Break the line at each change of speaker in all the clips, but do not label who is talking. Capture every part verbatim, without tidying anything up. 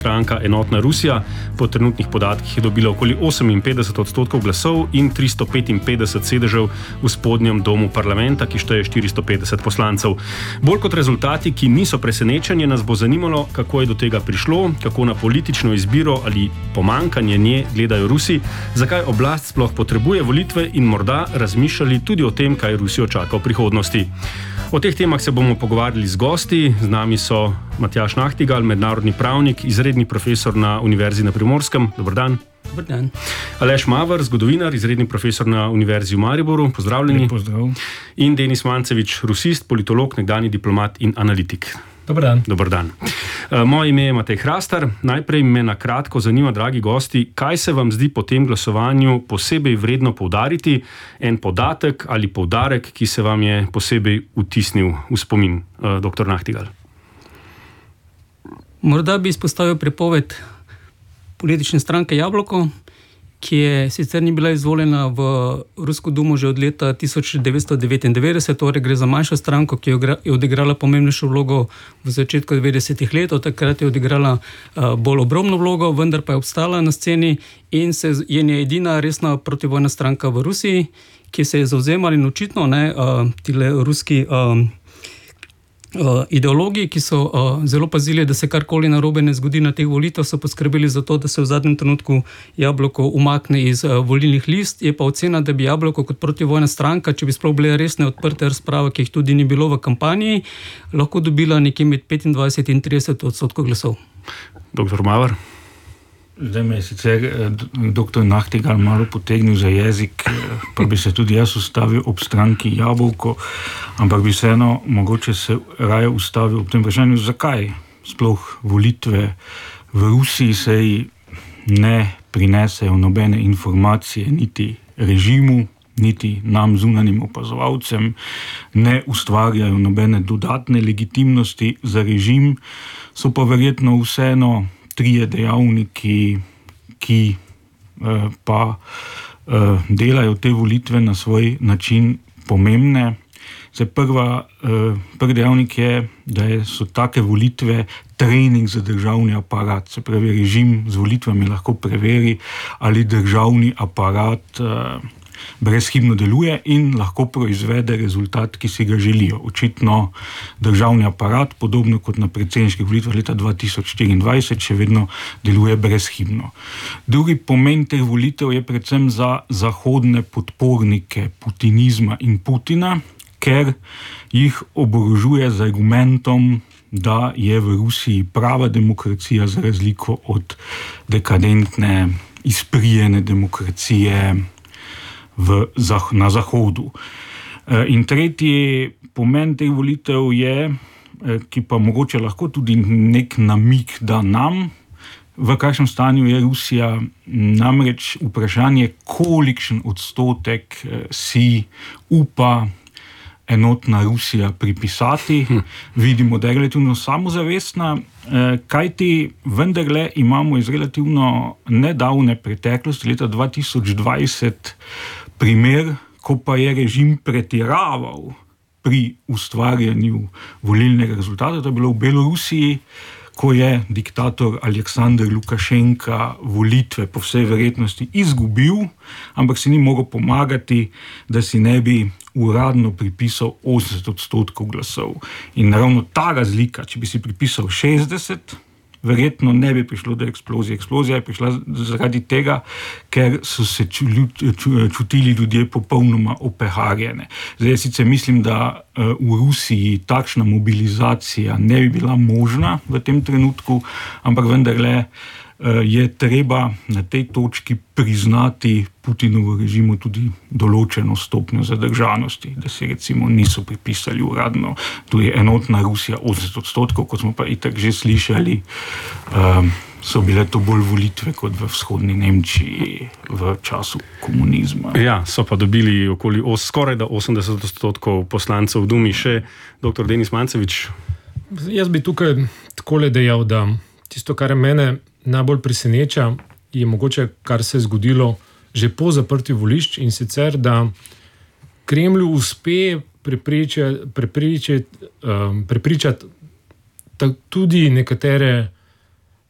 Stranka Enotna Rusija po trenutnih podatkih je dobila okoli oseminpetdeset odstotkov glasov in tristo petinpetdeset sedežev v spodnjem domu parlamenta, ki šteje štiristo petdeset poslancev. Bolj kot rezultati, ki niso presenečenje, nas bo zanimalo, kako je do tega prišlo, kako na politično izbiro ali pomankanje nje gledajo Rusi, zakaj oblast sploh potrebuje volitve in morda razmišljali tudi o tem, kaj Rusijo čaka v prihodnosti. O teh temah se bomo pogovarjali z gosti. Z nami so Matjaž Nahtigal, mednarodni pravnik, izredni profesor na Univerzi na Primorskem. Dober dan.
Dober dan.
Aleš Maver, zgodovinar, izredni profesor na Univerzi v Mariboru. Pozdravljeni.
Lep pozdrav.
In Denis Mancevič, rusist, politolog, nekdanji diplomat in analitik.
Dober dan.
Dober dan. Moje ime je Matej Hrastar. Najprej me na kratko zanima, dragi gosti, kaj se vam zdi po tem glasovanju posebej vredno poudariti, en podatek ali poudarek, ki se vam je posebej vtisnil v spomin, doktor Nahtigal?
Morda bi izpostavil prepoved politične stranke Jabloko, ki je sicer ni bila izvoljena v Rusko dumo že od leta tisoč devetsto devetindevetdeset, torej gre za manjšo stranko, ki je odigrala pomembnejšo vlogo v začetku devetdesetih let, od takrat je odigrala uh, bolj obrobno vlogo, vendar pa je obstala na sceni in se je edina resna protivojna stranka v Rusiji, ki se je zavzemala in očitno ne, uh, tile ruski uh, Uh, ideologi, ki so uh, zelo pazili, da se karkoli narobe ne zgodi na teh volitvah, so poskrbeli za to, da se v zadnjem trenutku Jabloko umakne iz uh, volilnih list. Je pa ocena, da bi Jabloko kot protivojna stranka, če bi sploh bile resne odprte razprave, ki jih tudi ni bilo v kampanji, lahko dobila nekje med petindvajset in trideset odstotkov glasov.
Doktor Maver?
Zdaj me je sicer doktor Nahtigal malo potegnil za jezik, pa bi se tudi jaz ustavil ob stranki Jabolko, ampak bi se eno mogoče se raje ustavil ob tem vprašanju, zakaj sploh volitve v Rusiji sej ne prinesejo nobene informacije niti režimu, niti nam zunanim opazovalcem, ne ustvarjajo nobene dodatne legitimnosti za režim, so pa verjetno vseeno trije dejavniki, ki eh, pa eh, delajo te volitve na svoj način pomembne. Zdaj, prva, eh, prvi dejavnik je, da so take volitve trening za državni aparat. Se pravi, režim z volitvami lahko preveri, ali državni aparat eh, brezhibno deluje in lahko proizvede rezultat, ki si ga želijo. Očitno državni aparat, podobno kot na predsedniških volitvah leta dva tisoč štiriindvajset, še vedno deluje brezhibno. Drugi pomen teh volitev je predvsem za zahodne podpornike putinizma in Putina, ker jih oborožuje z argumentom, da je v Rusiji prava demokracija za razliko od dekadentne, izprijene demokracije V, na Zahodu. In tretji pomen teh volitev je, ki pa mogoče lahko tudi nek namig da nam, v kakšnem stanju je Rusija, namreč vprašanje, kolikšen odstotek si upa Enotna Rusija pripisati. Hm. Vidimo, da je relativno samozavestna, kajti vendarle imamo iz relativno nedavne preteklosti, leta dva tisoč dvajset, primer, ko pa je režim pretiraval pri ustvarjanju volilnega rezultata. To je bilo v Belorusiji, ko je diktator Aleksandr Lukašenka volitve po vsej verjetnosti izgubil, ampak si ni mogel pomagati, da si ne bi uradno pripisal osemdeset odstotkov glasov. In ravno ta razlika, če bi si pripisal šestdeset, verjetno ne bi prišlo do eksplozije. Eksplozija je prišla zaradi tega, ker so se čutili ljudje popolnoma opeharjene. Zdaj, sicer mislim, da v Rusiji takšna mobilizacija ne bi bila možna v tem trenutku, ampak vendarle je treba na tej točki priznati Putinovo režimu tudi določeno stopnjo zadržanosti, da si recimo niso pripisali uradno, tu je Enotna Rusija osemdeset odstotkov, kot smo pa itak že slišali, um, so bile to bolj volitve kot v vzhodni Nemčiji v času komunizma.
Ja, so pa dobili okoli os, skoraj da osemdeset odstotkov poslancev v Dumi. Še doktor Denis Mancevič.
Jaz bi tukaj takole dejal, da tisto, kar mene najbolj preseneča, je mogoče, kar se je zgodilo že po zaprtju volišč, in sicer, da Kremlju uspe prepričati, prepričati, um, prepričati tudi nekatere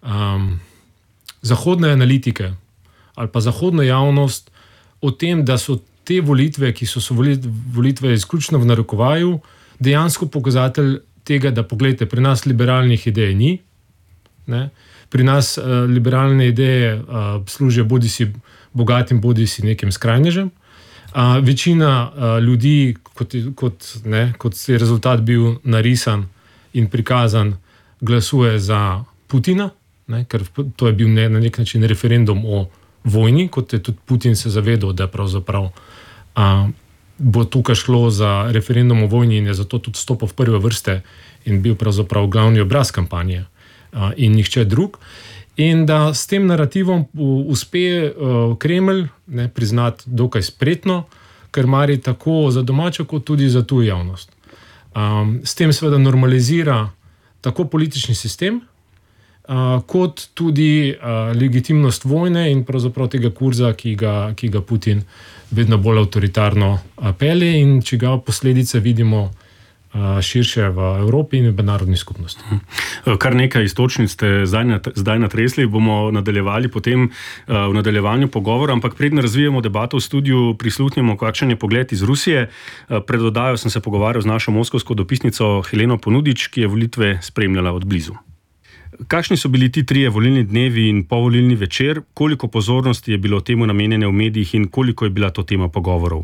um, zahodne analitike ali pa zahodna javnost o tem, da so te volitve, ki so, so volitve izključno v narekovaju, dejansko pokazatelj tega, da pogledajte, pri nas liberalnih idej ni. Ne? Pri nas uh, liberalne ideje uh, služijo bodi si bogatim, bodi si nekim skrajnežem. Uh, večina uh, ljudi, kot, kot, ne, kot je rezultat bil narisan in prikazan, glasuje za Putina, ne, ker to je bil ne, na nek način referendum o vojni, kot je tudi Putin se zavedal, da pravzaprav uh, bo tukaj šlo za referendum o vojni in je zato tudi stopil v prve vrste in bil pravzaprav glavni obraz kampanje uh, in nihče drug. In da s tem narativom uspe uh, Kremelj ne, priznati dokaj spretno, ker mari tako za domačo, kot tudi za tujo javnost. Um, s tem seveda normalizira tako politični sistem, uh, kot tudi uh, legitimnost vojne in pravzaprav tega kurza, ki ga, ki ga Putin vedno bolj avtoritarno pelje in čiga posledice vidimo širše v Evropi in v mednarodni skupnosti.
Kar nekaj istočnic ste zdaj, zdaj natresli, bomo nadaljevali potem v nadaljevanju pogovora, ampak preden razvijemo debato v studiu, prisluhnemo, kakšen je pogled iz Rusije. Pred oddajo sem se pogovarjal z našo moskovsko dopisnico Heleno Ponudič, ki je volitve spremljala od blizu. Kakšni so bili ti trije volilni dnevi in povolilni večer? Koliko pozornosti je bilo temu namenjene v medijih in koliko je bila to tema pogovorov?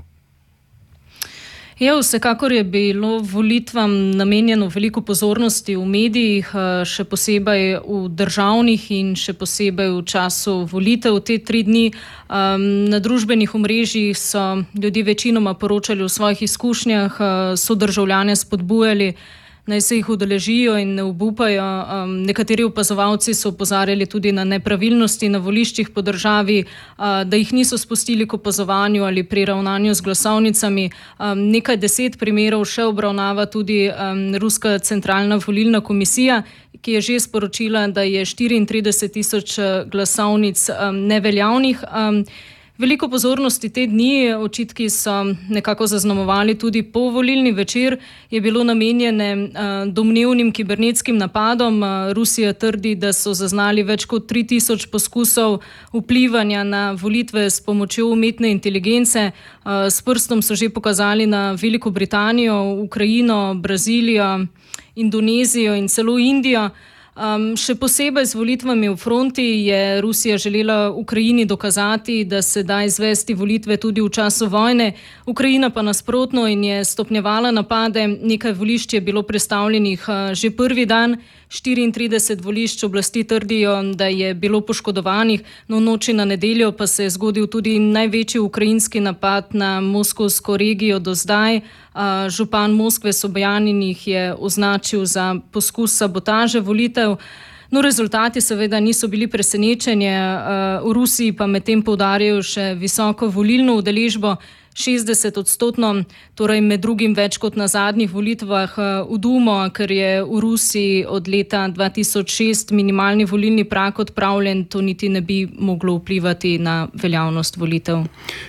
Ja, vsekakor je bilo volitvam namenjeno veliko pozornosti v medijih, še posebej v državnih in še posebej v času volitev. Te tri dni um, na družbenih omrežjih so ljudje večinoma poročali o svojih izkušnjah, so državljane spodbujali, naj se jih udeležijo in ne obupajo. Um, nekateri opazovalci so opozarjali tudi na nepravilnosti na voliščih po državi, uh, da jih niso spustili k opazovanju ali pri ravnanju z glasovnicami. Um, nekaj deset primerov še obravnava tudi um, Ruska centralna volilna komisija, ki je že sporočila, da je štiriintrideset tisoč glasovnic um, neveljavnih. Um, Veliko pozornosti te dni, očitki so nekako zaznamovali tudi po volilni večer, je bilo namenjene uh, domnevnim kibernetskim napadom. Uh, Rusija trdi, da so zaznali več kot tri tisoč poskusov vplivanja na volitve s pomočjo umetne inteligence. Uh, s prstom so že pokazali na Veliko Britanijo, Ukrajino, Brazilijo, Indonezijo in celo Indijo. Um, še posebej z volitvami v fronti je Rusija želela Ukrajini dokazati, da se da izvesti volitve tudi v času vojne. Ukrajina pa nasprotno in je stopnjevala napade. Nekaj volišč je bilo prestavljenih uh, že prvi dan. štiriintrideset volišč oblasti trdijo, da je bilo poškodovanih, no v noči na nedeljo pa se je zgodil tudi največji ukrajinski napad na moskovsko regijo do zdaj. Uh, župan Moskve Sobjanin jih je označil za poskus sabotaže volitev. No, rezultati seveda niso bili presenečenje. Uh, v Rusiji pa medtem poudarjajo še visoko volilno udeležbo, šestdeset odstotno, torej med drugim več kot na zadnjih volitvah v Dumo, ker je v Rusiji od leta dva tisoč šest minimalni volilni prag odpravljen, to niti ne bi moglo vplivati na veljavnost volitev.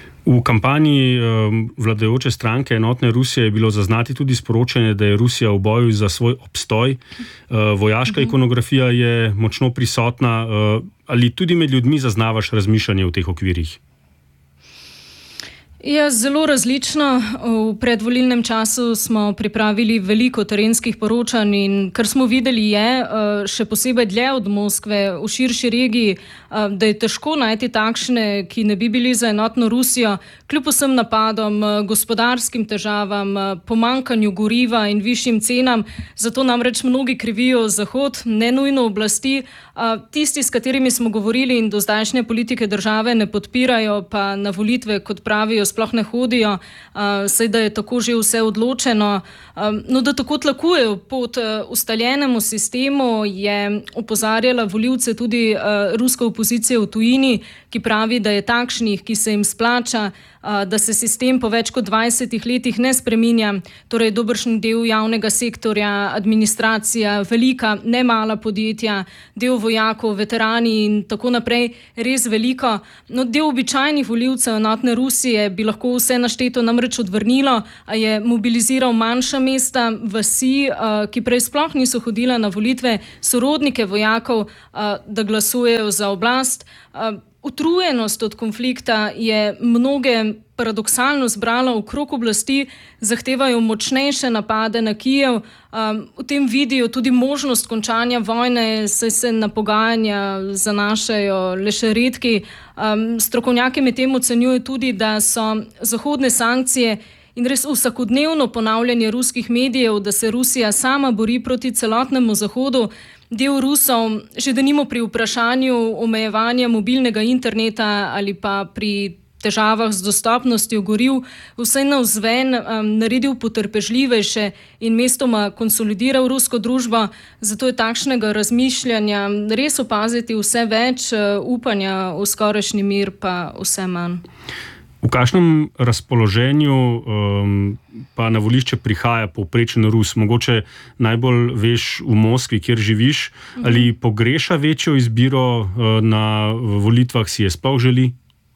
V kampanji vladajoče stranke Enotne Rusije je bilo zaznati tudi sporočanje, da je Rusija v boju za svoj obstoj. Vojaška ikonografija je močno prisotna. Ali tudi med ljudmi zaznavaš razmišljanje v teh okvirih?
Ja, zelo različno. V predvolilnem času smo pripravili veliko terenskih poročanj in kar smo videli je, še posebej dlje od Moskve, v širši regiji, da je težko najti takšne, ki ne bi bili za Enotno Rusijo, kljub vsem napadom, gospodarskim težavam, pomanjkanju goriva in višjim cenam. Zato namreč mnogi krivijo Zahod, ne nujno oblasti. Tisti, s katerimi smo govorili in do zdajšnje politike države ne podpirajo, pa na volitve, kot pravijo, sploh ne hodijo, saj da je tako že vse odločeno. No, da tako tlakujejo pod ustaljenemu sistemu, je opozarjala volivce tudi ruska opozicija v tujini, ki pravi, da je takšnih, ki se jim splača da se sistem po več kot dvajsetih letih ne spreminja, torej dobršen del javnega sektorja, administracija, velika, ne mala podjetja, del vojakov, veterani in tako naprej, res veliko. No, del običajnih volivcev enotne Rusije bi lahko vse našteto namreč odvrnilo, a je mobiliziral manjša mesta, vasi, ki prej sploh niso hodila na volitve, sorodnike vojakov, da glasujejo za oblast. Utrujenost od konflikta je mnoge paradoksalno zbrala okrog oblasti, zahtevajo močnejše napade na Kijev, v tem vidijo tudi možnost končanja vojne, saj se na pogajanja zanašajo le še redki. Strokovnjaki medtem ocenjujejo tudi, da so zahodne sankcije in res vsakodnevno ponavljanje ruskih medijev, da se Rusija sama bori proti celotnemu Zahodu, del Rusov, že denimo pri vprašanju omejevanja mobilnega interneta ali pa pri težavah z dostopnostjo goriv, vsaj navzven um, naredil potrpežljivejše in mestoma konsolidiral rusko družbo, zato je takšnega razmišljanja res opaziti vse več, uh, upanja v skorajšnji mir pa vse manj.
V kakšnem razpoloženju um, pa na volišče prihaja povprečen Rus? Mogoče najbolj veš v Moskvi, kjer živiš, ali pogreša večjo izbiro uh, na volitvah, si je sploh želi?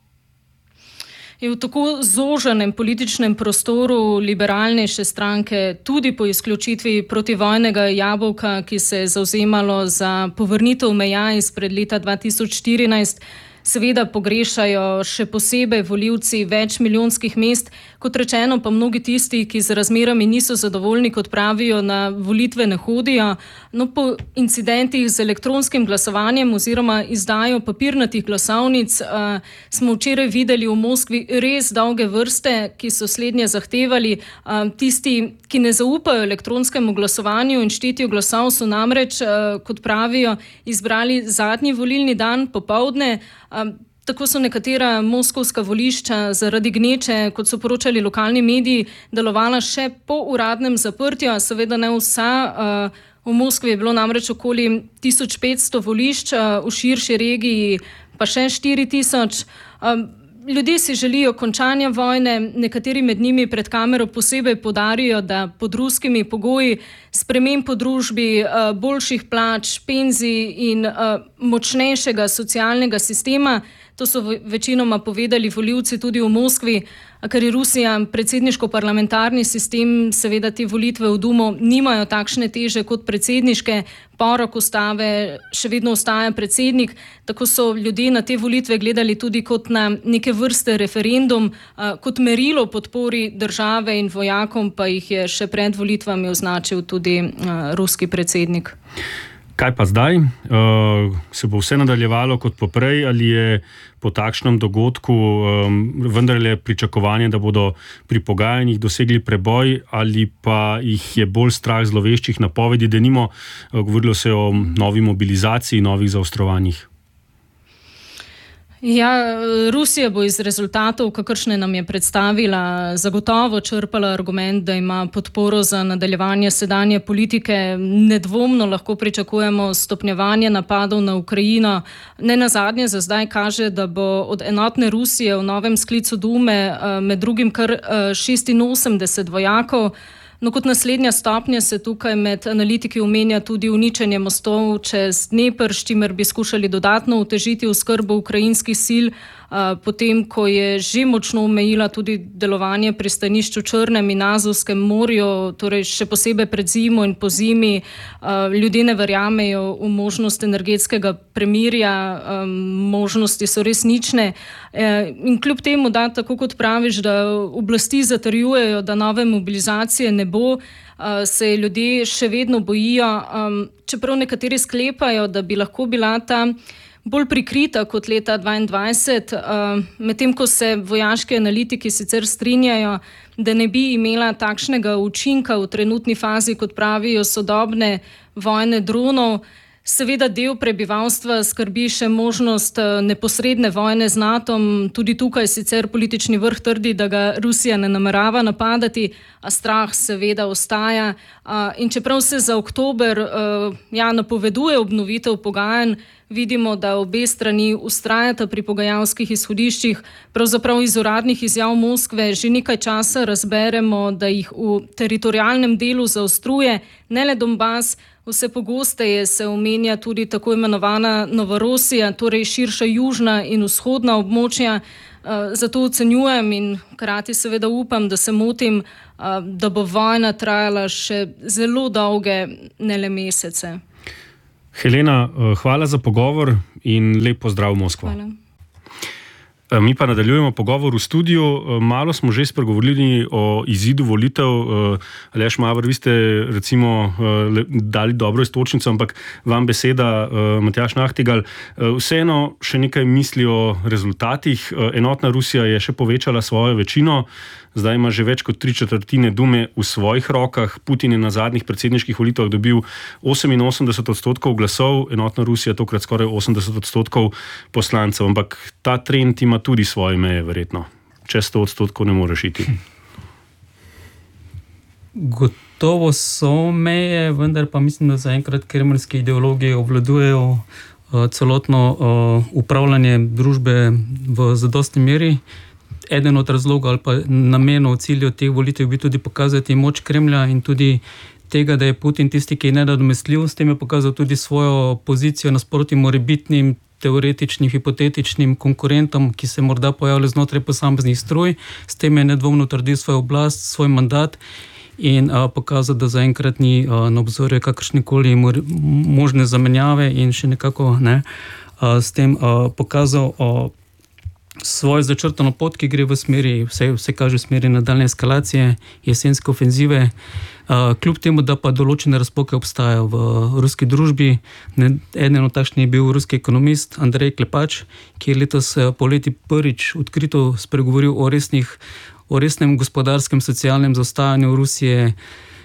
Je v tako zoženem političnem prostoru liberalnejše stranke, tudi po izključitvi protivojnega jabolka, ki se je zavzemalo za povrnitev meja izpred leta dva tisoč štirinajst, seveda pogrešajo še posebej volivci več milijonskih mest, kot rečeno pa mnogi tisti, ki z razmerami niso zadovoljni, kot pravijo, na volitve ne hodijo. No, po incidentih z elektronskim glasovanjem oziroma izdajo papirnatih glasovnic uh, smo včeraj videli v Moskvi res dolge vrste, ki so slednje zahtevali. Uh, tisti, ki ne zaupajo elektronskemu glasovanju in štetju glasov, so namreč, uh, kot pravijo, izbrali zadnji volilni dan popoldne. Um, tako so nekatera moskovska volišča zaradi gneče, kot so poročali lokalni mediji, delovala še po uradnem zaprtju, seveda ne vsa. Uh, v Moskvi je bilo namreč okoli tisoč petsto volišč, uh, v širši regiji pa še štiri tisoč. Um, Ljudje si želijo končanja vojne, nekateri med njimi pred kamero posebej podarijo, da pod ruskimi pogoji sprememb po družbi, boljših plač, penzij in močnejšega socialnega sistema, to so večinoma povedali volivci tudi v Moskvi, ker je Rusija predsedniško-parlamentarni sistem, seveda te volitve v Dumo nimajo takšne teže kot predsedniške, porok ustave še vedno ostaja predsednik, tako so ljudje na te volitve gledali tudi kot na neke vrste referendum, kot merilo podpori države in vojakom, pa jih je še pred volitvami označil tudi ruski predsednik.
Kaj pa zdaj? Uh, se bo vse nadaljevalo kot poprej ali je po takšnem dogodku um, vendarle pričakovanje, da bodo pri pogajanjih dosegli preboj ali pa jih je bolj strah zloveščih napovedi, denimo uh, govorilo se o novi mobilizaciji, novih zaostrovanjih?
Ja, Rusija bo iz rezultatov, kakršne nam je predstavila, zagotovo črpala argument, da ima podporo za nadaljevanje sedanje politike. Nedvomno lahko pričakujemo stopnjevanje napadov na Ukrajino. Ne nazadnje za zdaj kaže, da bo od enotne Rusije v novem sklicu Dume med drugim kar šestinosemdeset vojakov. No, kot naslednja stopnja se tukaj med analitiki omenja tudi uničenje mostov čez Dneper, s čimer bi skušali dodatno otežiti oskrbo ukrajinskih sil, potem ko je že močno omejila tudi delovanje pristanišč v Črnem in Azovskem morju, torej še posebej pred zimo in po zimi. Ljudje ne verjamejo v možnost energetskega premirja, možnosti so res nične. In kljub temu, da tako kot praviš, da oblasti zatrjujejo, da nove mobilizacije ne bo, se ljudje še vedno bojijo, čeprav nekateri sklepajo, da bi lahko bila ta bolj prikrita kot leta dvaindvajset, medtem ko se vojaški analitiki sicer strinjajo, da ne bi imela takšnega učinka v trenutni fazi, kot pravijo sodobne vojne dronov. Seveda del prebivalstva skrbi še možnost neposredne vojne z NATOm. Tudi tukaj sicer politični vrh trdi, da ga Rusija ne namerava napadati, a strah seveda ostaja. In čeprav se za oktober ja, napoveduje obnovitev pogajanj, vidimo, da obe strani vztrajata pri pogajalskih izhodiščih. Pravzaprav iz uradnih izjav Moskve že nekaj časa razberemo, da jih v teritorialnem delu zaostruje ne le Donbas, vse pogosteje se omenja tudi tako imenovana Novorosija, torej širša južna in vzhodna območja. Zato ocenjujem in hkrati seveda upam, da se motim, da bo vojna trajala še zelo dolge, ne le mesece.
Helena, hvala za pogovor in lep pozdrav v Moskvo.
Hvala.
Mi pa nadaljujemo pogovor v studiu. Malo smo že spregovorili o izidu volitev. Aleš Maver, vi ste recimo dali dobro istočnico, ampak vam beseda, Matjaž Nahtigal. Vseeno še nekaj misli o rezultatih. Enotna Rusija je še povečala svojo večino. Zdaj ima že več kot tri četrtine Dume v svojih rokah. Putin je na zadnjih predsedniških volitvah dobil oseminosemdeset odstotkov glasov, Enotna Rusija tokrat skoraj osemdeset odstotkov poslancev. Ampak ta trend ima tudi svoje meje, verjetno. Čez sto odstotkov ne moreš iti.
Gotovo so meje, vendar pa mislim, da zaenkrat kremljski ideologi obvladujejo uh, celotno uh, upravljanje družbe v zadostni meri. Eden od razlogov ali pa namenov, ciljev teh volitev bi tudi pokazati moč Kremlja in tudi tega, da je Putin tisti, ki je nenadomestljiv. S tem je pokazal tudi svojo pozicijo nasproti morebitnim teoretičnim, hipotetičnim konkurentom, ki se morda pojavljajo znotraj posameznih stroj. S tem je nedvomno utrdil svojo oblast, svoj mandat in a, pokazal, da zaenkrat ni a, na obzorju kakršnekoli možne zamenjave in še nekako ne, a, s tem a, pokazal a, svojo začrtano pot, ki gre v smeri, vse, vse kaže v smeri nadaljne eskalacije, jesenske ofenzive. Uh, kljub temu, da pa določene razpoke obstajajo v ruski družbi. Ne, eden od takšnih je bil ruski ekonomist Andrej Klepač, ki je letos poleti prvič odkrito spregovoril o, resnih, o resnem gospodarskem, socialnem zaostajanju Rusije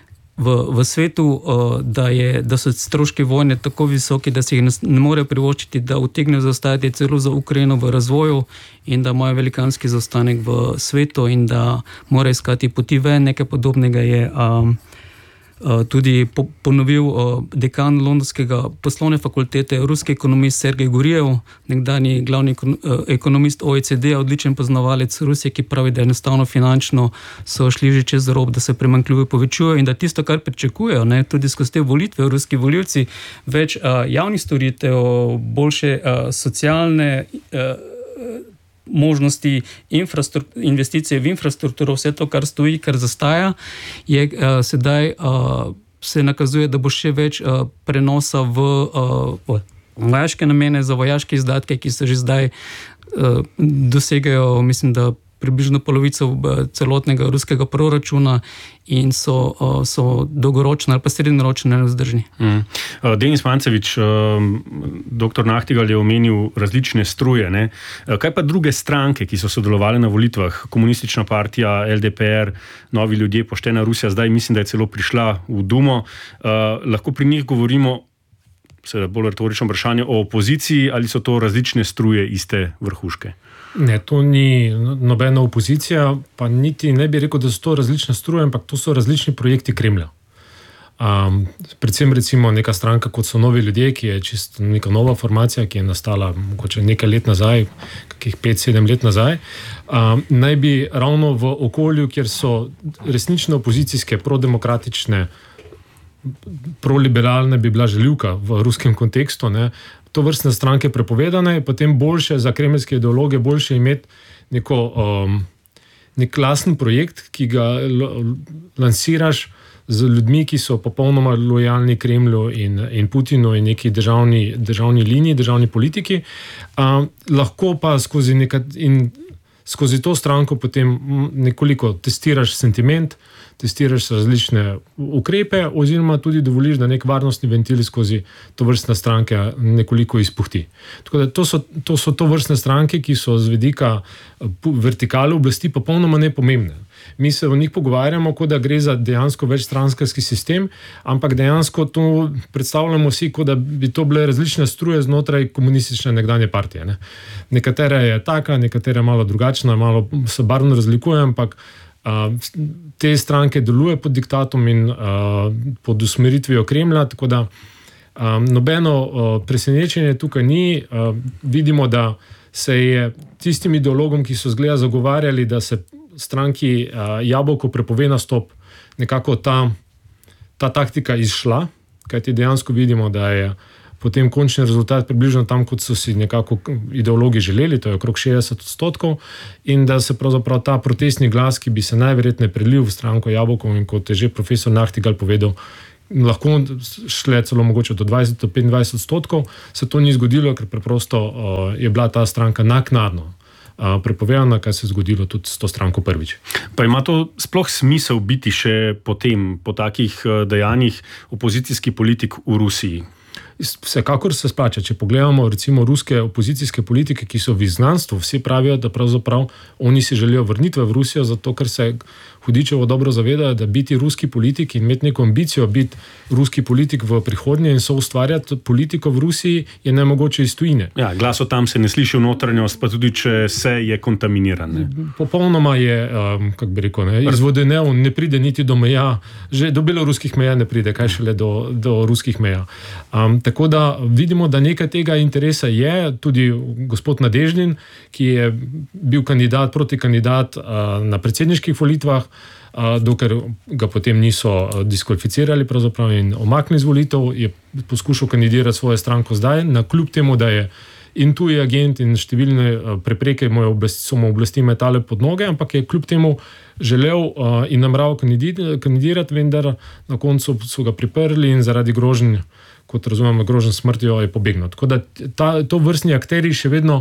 v, v svetu, uh, da, je, da so stroški vojne tako visoki, da se jih ne, ne more privoščiti, da utegnejo zaostajati celo za Ukrajino v razvoju in da imajo velikanski zaostanek v svetu in da mora iskati poti ven. Nekaj podobnega je um, uh, tudi po, ponovil uh, dekan londonskega poslovne fakultete, ruski ekonomist Sergej Gurijev, nekdanji glavni uh, ekonomist O E C D, odličen poznavalec Rusije, ki pravi, da enostavno finančno so šli že čez rob, da se primanjkljivo povečujejo in da tisto, kar pričakujejo, ne, tudi skozi te volitve, ruski volivci, več uh, javnih storitev, boljše uh, socialne uh, možnosti, investicije v infrastrukturo, vse to, kar stoji, kar zastaja, je uh, sedaj uh, se nakazuje, da bo še več uh, prenosa v uh, vojaške namene, za vojaške izdatke, ki se že zdaj uh, dosegajo, mislim, da približno polovico celotnega ruskega proračuna in so, so dolgoročno ali pa srednjeročno nevzdržni.
Mm. Denis Mancevič, doktor Nahtigal je omenil različne struje. Ne? Kaj pa druge stranke, ki so sodelovali na volitvah? Komunistična partija, L D P R, Novi ljudje, Poštena Rusija, zdaj mislim, da je celo prišla v Dumo. Lahko pri njih govorimo, seveda bolj retorično vprašanje, o opoziciji ali so to različne struje iste vrhuške?
Ne, to ni nobena opozicija, pa niti ne bi rekel, da so to različne struje, ampak to so različni projekti Kremlja. Um, predvsem recimo neka stranka, kot so Novi ljudje, ki je čisto neka nova formacija, ki je nastala mogoče nekaj let nazaj, kakih pet, sedem let nazaj, um, naj bi ravno v okolju, kjer so resnično opozicijske, prodemokratične, proliberalne bi bila željivka v ruskem kontekstu, ne, to vrstne stranke prepovedane, potem boljše za kremeljske ideologe, boljše imeti neko, um, nek lasten projekt, ki ga l- lansiraš z ljudmi, ki so popolnoma lojalni Kremlju in, in Putinu in neki državni, državni liniji, državni politiki. Um, lahko pa skozi, neka, in skozi to stranko potem nekoliko testiraš sentiment, testiraš različne ukrepe oziroma tudi dovoliš, da nek varnostni ventil skozi to vrstne stranke nekoliko izpuhti. Tako da to so, to so to vrstne stranke, ki so z vidika vertikale oblasti popolnoma nepomembne. Mi se o njih pogovarjamo, kot da gre za dejansko večstrankarski sistem, ampak dejansko to predstavljamo vsi, kot da bi to bile različne struje znotraj komunistične nekdanje partije. Ne. Nekatera je taka, nekatera je malo drugačna, malo se barvno razlikuje, ampak uh, te stranke delujejo pod diktatom in uh, pod usmeritvijo Kremlja, tako da um, nobeno uh, presenečenje tukaj ni. Uh, vidimo, da se je tistim ideologom, ki so zgleda zagovarjali, da se stranki uh, Jabolko prepove nastop, nekako ta, ta taktika izšla, kajti dejansko vidimo, da je potem končni rezultat približno tam, kot so si nekako ideologi želeli, to je okrog šestdeset odstotkov, in da se pravzaprav ta protestni glas, ki bi se najverjetneje prelil v stranko Jabolko, in kot je že profesor Nachtigal povedal, lahko šle celo mogoče do dvajset do petindvajset odstotkov, se to ni zgodilo, ker preprosto uh, je bila ta stranka naknadno uh, prepovedana, kar se je zgodilo tudi s to stranko prvič.
Pa ima to sploh smisel biti še potem, po takih uh, dejanjih opozicijski politik v Rusiji?
Vsekakor se splača. Če pogledamo recimo ruske opozicijske politike, ki so v izgnanstvu, vsi pravijo, da pravzaprav oni si želijo vrnitve v Rusijo, zato ker se hudičevo dobro zavedajo, da biti ruski politik in imeti neko ambicijo biti ruski politik v prihodnje in so ustvarjati politiko v Rusiji je nemogoče iz tujine.
Ja, glas o tam se ne sliši v notranjost, pa tudi če se je kontaminiran. Ne?
Popolnoma je, um, kako bi rekel, ne, izvodenev, ne pride niti do meja, že do beloruskih meja ne pride, kaj šele do, do ruskih meja. Um, tako da vidimo, da nekaj tega interesa je, tudi gospod Nadežnin, ki je bil kandidat, protikandidat uh, na predsedniških volitvah, Uh, dokler ga potem niso uh, diskvalificirali pravzaprav in omaknili z volitev, je poskušal kandidirati svojo stranko zdaj, na kljub temu, da je in tuji agent in številne uh, prepreke moje oblasti, so mu oblasti metale pod noge, ampak je kljub temu želel uh, in nameraval kandidirati, kandidirati, vendar na koncu so ga priprli in zaradi groženj, kot razumemo, groženj smrtjo je pobegnil. Tako da ta, to vrstni akteri še vedno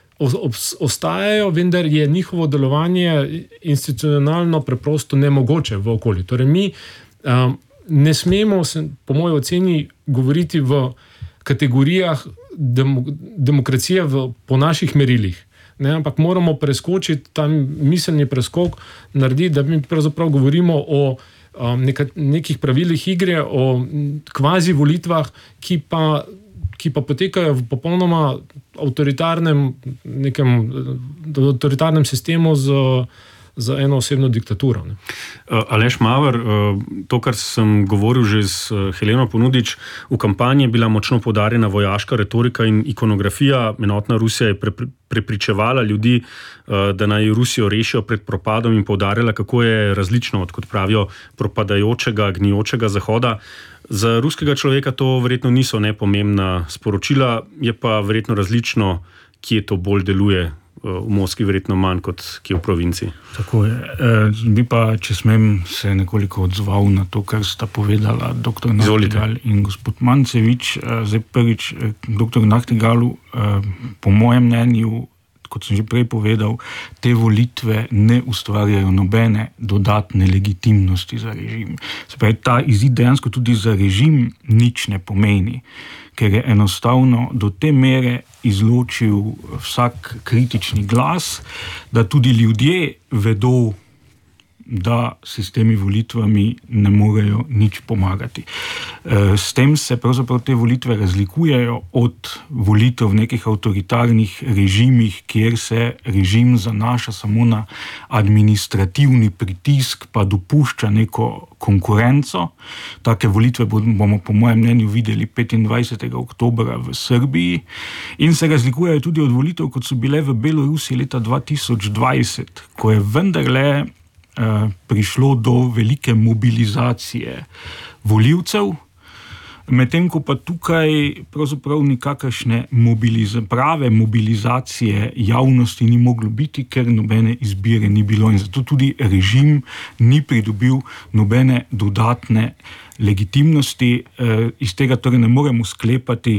ostajajo, vendar je njihovo delovanje institucionalno preprosto nemogoče v okolju. Torej mi um, ne smemo, po moji oceni, govoriti v kategorijah dem, demokracije v, po naših merilih. Ne, ampak moramo preskočiti ta miselni preskok, narediti, da mi pravzaprav govorimo o um, neka, nekih pravilih igre, o kvazi volitvah, ki pa ki pa potekajo v popolnoma avtoritarnem, nekem avtoritarnem sistemu z, z eno osebno diktaturo. Ne.
Aleš Maver, to, kar sem govoril že z Heleno Ponudič, v kampanji je bila močno poudarjena vojaška retorika in ikonografija. Enotna Rusija je pre, prepričevala ljudi, da naj Rusijo rešijo pred propadom in poudarjala, kako je različno od, kot pravijo, propadajočega, gnijočega Zahoda. Za ruskega človeka to verjetno niso nepomembna sporočila, je pa verjetno različno, kje to bolj deluje. V Moskvi verjetno manj kot kje v provinci.
Tako je. E, bi pa, če smem, se nekoliko odzval na to, kar sta povedala doktor Nachtigal in gospod Mancevič. E, zdaj prvič, doktor Nachtigalu, e, po mojem mnenju, kot sem že prej povedal, te volitve ne ustvarjajo nobene dodatne legitimnosti za režim. Se pravi, ta izid dejansko tudi za režim nič ne pomeni, ker je enostavno do te mere izločil vsak kritični glas, da tudi ljudje vedo, da si s temi volitvami ne morejo nič pomagati. S tem se pravzaprav te volitve razlikujejo od volitev v nekih avtoritarnih režimih, kjer se režim zanaša samo na administrativni pritisk, pa dopušča neko konkurenco. Take volitve bomo po mojem mnenju videli petindvajsetega oktobra v Srbiji in se razlikujejo tudi od volitev, kot so bile v Belorusiji leta dva tisoč dvajset, ko je vendarle prišlo do velike mobilizacije volivcev, medtem ko pa tukaj pravzaprav nikakršne mobiliza- prave mobilizacije javnosti ni moglo biti, ker nobene izbire ni bilo in zato tudi režim ni pridobil nobene dodatne legitimnosti. Iz tega torej ne moremo sklepati,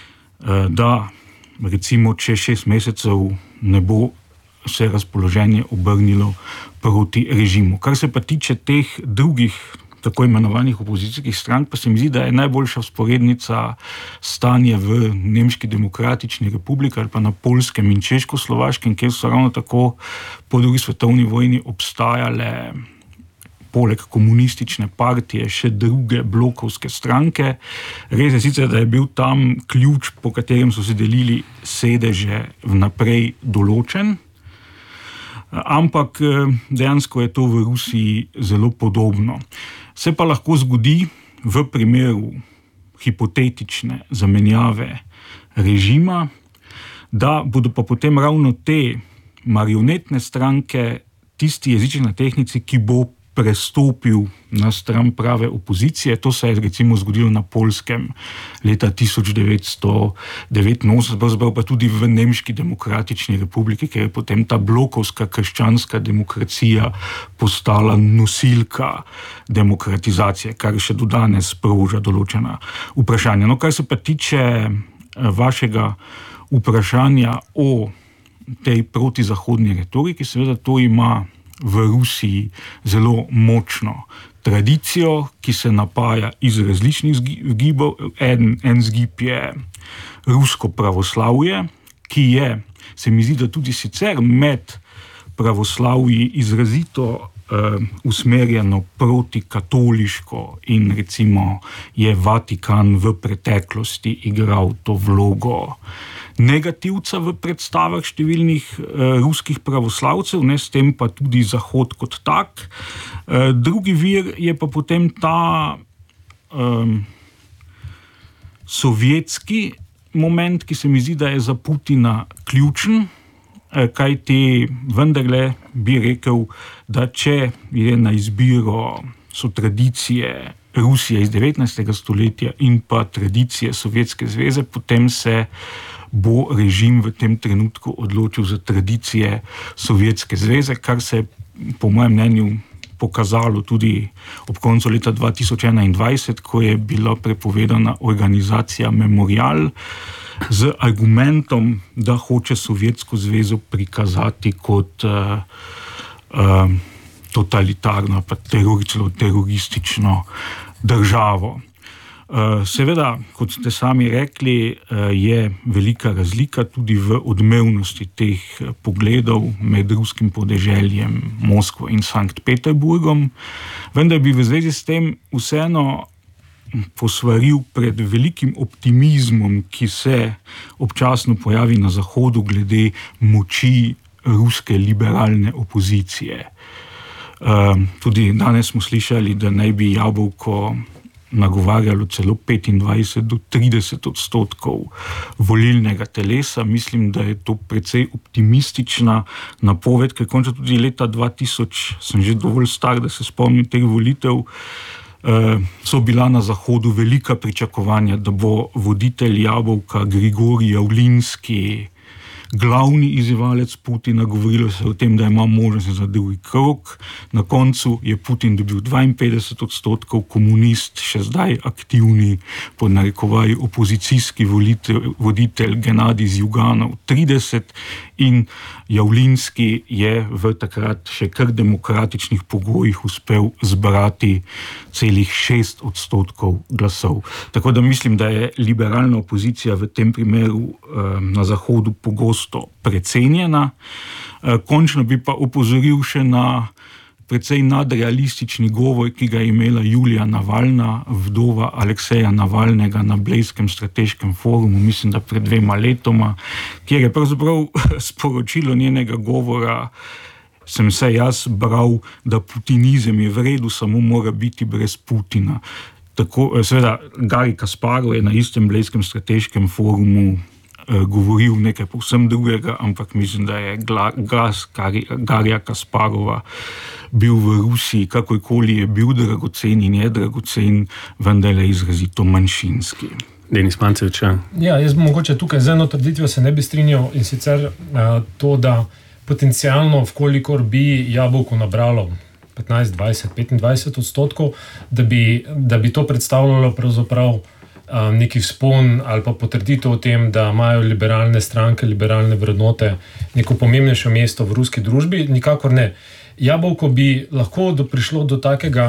da recimo če šest mesecev ne bo se razpoloženje obrnilo proti režimu. Kar se pa tiče teh drugih tako imenovanih opozicijskih strank, pa se mi zdi, da je najboljša vzporednica stanje v Nemški demokratični republiki ali pa na Poljskem in Češko-Slovaškem, kjer so ravno tako po drugi svetovni vojni obstajale poleg komunistične partije še druge blokovske stranke. Res je sicer, da je bil tam ključ, po katerem so se delili sedeže, vnaprej določen, ampak dejansko je to v Rusiji zelo podobno. Se pa lahko zgodi v primeru hipotetične zamenjave režima, da bodo pa potem ravno te marionetne stranke tisti jeziček na tehnici, ki bo prestopil na stran prave opozicije. To se je recimo zgodilo na Poljskem leta tisoč devetsto devetinosemdeset, pravzaprav pa tudi v Nemški demokratični republiki, ker je potem ta blokovska krščanska demokracija postala nosilka demokratizacije, kar še do danes sproža določena vprašanja. No, kar se pa tiče vašega vprašanja o tej protizahodni retoriki, seveda to ima v Rusiji zelo močno tradicijo, ki se napaja iz različnih gibov. En, en zgib je rusko pravoslavje, ki je, se mi zdi, da tudi sicer med pravoslavji izrazito uh, usmerjeno proti katoliško in recimo je Vatikan v preteklosti igral to vlogo negativca v predstavah številnih uh, ruskih pravoslavcev, ne, s tem pa tudi Zahod kot tak. Uh, drugi vir je pa potem ta um, sovjetski moment, ki se mi zdi, da je za Putina ključen, uh, kaj ti vendarle bi rekel, da če je na izbiro so tradicije Rusije iz devetnajstega stoletja in pa tradicije Sovjetske zveze, potem se bo režim v tem trenutku odločil za tradicije Sovjetske zveze, kar se je po mojem mnenju pokazalo tudi ob koncu leta dva tisoč enaindvajset, ko je bila prepovedana organizacija Memorial z argumentom, da hoče Sovjetsko zvezo prikazati kot uh, uh, totalitarno, pa teror, celo teroristično državo. Seveda, kot ste sami rekli, je velika razlika tudi v odmevnosti teh pogledov med ruskim podeželjem Moskvo in Sankt Peterburgom, vendar bi v zvezi s tem vseeno posvaril pred velikim optimizmom, ki se občasno pojavi na Zahodu glede moči ruske liberalne opozicije. Tudi danes smo slišali, da naj bi jabolko nagovarjalo celo petindvajset do trideset odstotkov volilnega telesa. Mislim, da je to precej optimistična napoved, ker končno tudi leta dva tisoč, sem že dovolj star, da se spomnim teh volitev, so bila na Zahodu velika pričakovanja, da bo voditelj jabolka Grigorij Javlinski glavni izzivalec Putina. Govorilo se o tem, da ima možnost za drugi krog. Na koncu je Putin dobil dvainpetdeset odstotkov, komunist, še zdaj aktivni, pod narekovaji opozicijski volitelj, voditelj Genadij Zjuganov trideset in Javlinski je v takrat še kar demokratičnih pogojih uspel zbrati celih šest odstotkov glasov. Tako da mislim, da je liberalna opozicija v tem primeru eh, na Zahodu pogosto precenjena. Eh, končno bi pa opozoril še na precej nadrealistični govor, ki ga je imela Julija Navalna, vdova Alekseja Navalnega, na Blejskem strateškem forumu, mislim, da pred dvema letoma, kjer je pravzaprav sporočilo njenega govora, sem se jaz bral, da putinizem je v redu, samo mora biti brez Putina. Tako, seveda, Garij Kasparov je na istem Blejskem strateškem forumu govoril nekaj povsem drugega, ampak mislim, da je glas Garija Kasparova bil v Rusiji, kakorkoli je bil dragocen in je dragocen, vendar je izrazito manjšinski.
Denis Mancevič.
Ja, jaz mogoče tukaj z eno trditvijo se ne bi strinjal, in sicer uh, to, da potencialno, vkolikor bi jabolko nabralo petnajst, dvajset, petindvajset odstotkov, da bi, da bi to predstavljalo pravzaprav Um, neki vzpon ali pa potrditev o tem, da imajo liberalne stranke, liberalne vrednote neko pomembnejše mesto v ruski družbi. Nikakor ne. Jabolko bi lahko do, prišlo do takega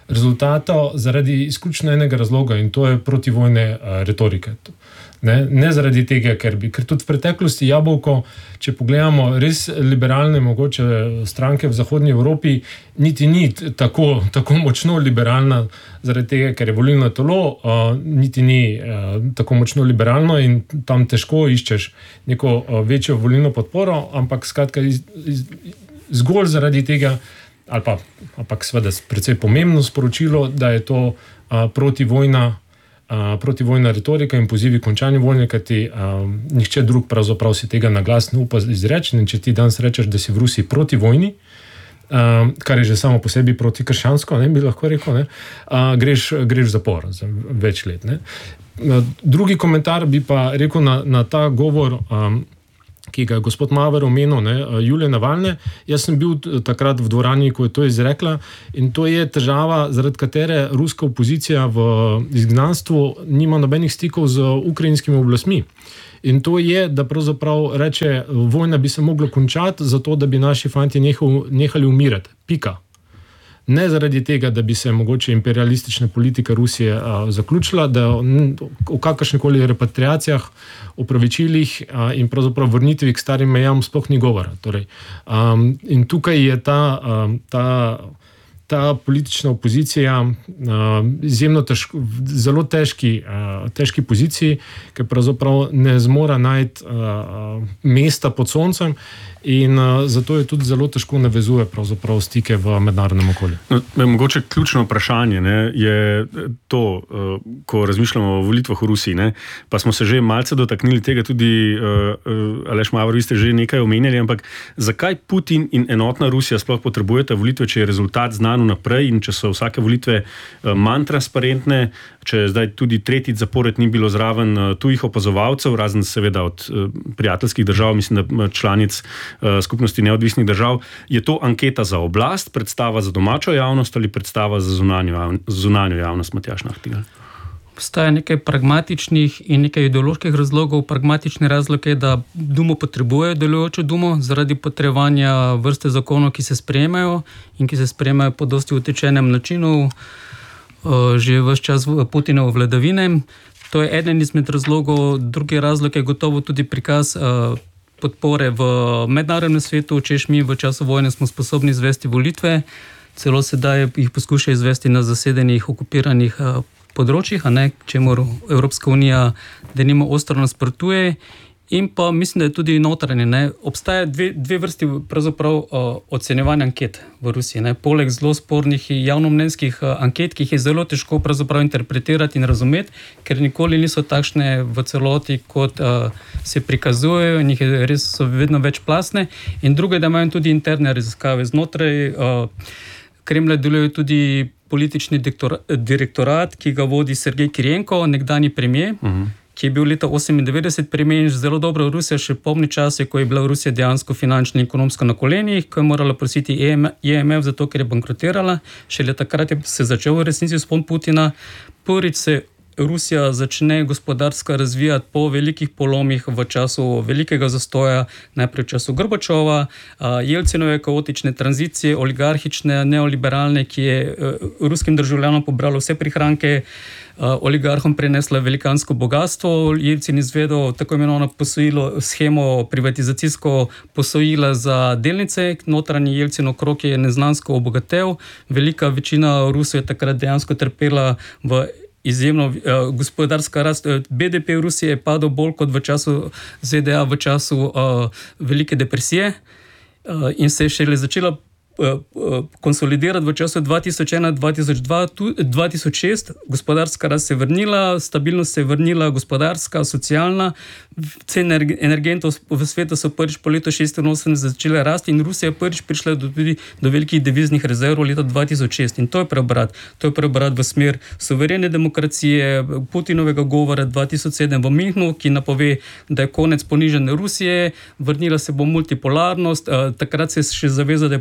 rezultata zaradi izključno enega razloga in to je protivojne uh, retorike. Ne, ne zaradi tega, ker bi, ker tudi v preteklosti Jabolko, če pogledamo res liberalne mogoče stranke v zahodnji Evropi, niti ni tako, tako močno liberalna zaradi tega, ker je volilno telo, uh, niti ni uh, tako močno liberalno in tam težko iščeš neko uh, večjo volilno podporo, ampak skratka iz, iz, zgolj zaradi tega, ali pa ampak seveda precej pomembno sporočilo, da je to uh, protivojna Uh, protivojna retorika in pozivi končanju vojne, kajti uh, nihče drug pravzaprav si tega na glas ne upa izreči. In če ti danes rečeš, da si v Rusiji proti vojni, uh, kar je že samo po sebi protikrščansko, ne, bi lahko rekel, ne, uh, greš, greš v zapor za več let. Ne. Uh, drugi komentar bi pa rekel na, na ta govor, um, ki ga je gospod Maver omenil, ne, Julije Navalne. Jaz sem bil takrat v dvorani, ko je to izrekla in to je težava, zaradi katere ruska opozicija v izgnanstvu nima nobenih stikov z ukrajinskimi oblastmi. In to je, da pravzaprav reče, vojna bi se mogla končati zato, da bi naši fanti nehal, nehali umirati. Pika. Ne zaradi tega, da bi se mogoče imperialistična politika Rusije a, zaključila, da o kakršnekoli repatriacijah, opravičilih a, in pravzaprav vrnitvi k starim mejam sploh ni govora. Torej, a, in tukaj je ta, a, ta, ta politična opozicija a, izjemno težko, zelo težki, a, težki poziciji, ker pravzaprav ne zmora najti a, mesta pod soncem. In uh, zato je tudi zelo težko navezuje pravzaprav stike v mednarodnem okolju.
No, mogoče ključno vprašanje ne, je to, uh, ko razmišljamo o volitvah v Rusiji, ne, pa smo se že malce dotaknili tega, tudi uh, uh, Aleš Maver, vi ste že nekaj omenjali, ampak zakaj Putin in enotna Rusija sploh potrebujete volitve, če je rezultat znan naprej in če so vsake volitve uh, manj transparentne, če zdaj tudi tretjič zapored ni bilo zraven uh, tujih opazovalcev, razen seveda od uh, prijateljskih držav, mislim, da članic skupnosti neodvisnih držav. Je to anketa za oblast, predstava za domačo javnost ali predstava za zunanjo, zunanjo javnost, Matjaž Nahtigal?
Obstaja nekaj pragmatičnih in nekaj ideoloških razlogov. Pragmatični razlog je, da Dumo potrebuje delujočo Dumo zaradi potrebovanja vrste zakonov, ki se sprejemajo in ki se sprejemajo po dosti utečenem načinu že ves čas Putinove vladavine. To je eden izmed razlogov. Drugi razlog je gotovo tudi prikaz podpore v mednarodnem svetu, češ mi v času vojne smo sposobni izvesti volitve, celo sedaj jih poskuša izvesti na zasedenih, okupiranih področjih, a ne, čemur Evropska unija denimo ostro nasprotuje. In pa mislim, da je tudi notranje. Ne. Obstaja dve, dve vrsti pravzaprav uh, ocenjevanja anket v Rusiji. Ne. Poleg zelo spornih javnomnenjskih uh, anket, ki jih je zelo težko pravzaprav interpretirati in razumeti, ker nikoli niso takšne v celoti, kot uh, se prikazujejo in jih je res so vedno več plasne. In drugo je, da imajo tudi interne raziskave. Znotraj uh, Kremlja deluje tudi politični direktorat, ki ga vodi Sergej Kirijenko, nekdanji premier, uh-huh. ki je bil leta osemindevetdeset premijer in zelo dobro v Rusiji še pomni čase, ko je bila Rusija dejansko finančno in ekonomsko na kolenih, ko je morala prositi I M F zato, ker je bankrotirala. Šele takrat je se začel v resnici vzpon Putina. Prvič se Rusija začne gospodarsko razvijati po velikih polomih v času velikega zastoja, najprej v času Gorbačova, Jelcinove kaotične tranzicije, oligarhične, neoliberalne, ki je ruskim državljanom pobralo vse prihranke, oligarhom prenesla velikansko bogatstvo. Jelcin izvedel tako imenovano posojilo, schemo privatizacijsko posojila za delnice, notranji Jelcinov krog je neznansko obogatel, velika večina Rusije je takrat dejansko trpela v izjemno uh, gospodarska rast. B D P v Rusiji je padel bolj kot v času Z D A, v času uh, velike depresije uh, in se je šele začela konsolidirati v času dva tisoč ena do dva tisoč dva, dva tisoč šest. Gospodarska rast se je vrnila, stabilnost se je vrnila, gospodarska, socialna. Cene energentov v svetu so prvič po letu šestinosemdeset začele rasti in Rusija je prvič prišla do, tudi do velikih deviznih rezerv leta dva tisoč šest. In to je preobrat. To je preobrat v smer suverene demokracije, Putinovega govora dva tisoč sedem v Münchnu, ki napove, da je konec ponižene Rusije, vrnila se bo multipolarnost, takrat se je še zavezal, da je potrebno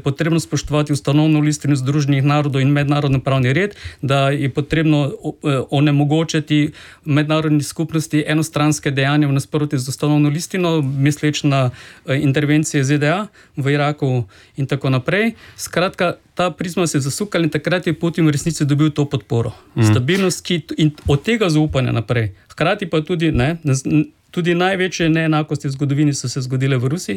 spoštovati ustanovno listino Združenih narodov in mednarodni pravni red, da je potrebno onemogočiti mednarodni skupnosti enostranske dejanja v nasprotju z ustanovno listino, misleč na intervencije Z D A v Iraku in tako naprej. Skratka, ta prizma se je zasukala in takrat je Putin v resnici dobil to podporo. Mm. Stabilnost, ki in od tega zaupanja naprej. Hkrati pa tudi, ne, tudi največje neenakosti v zgodovini so se zgodile v Rusiji.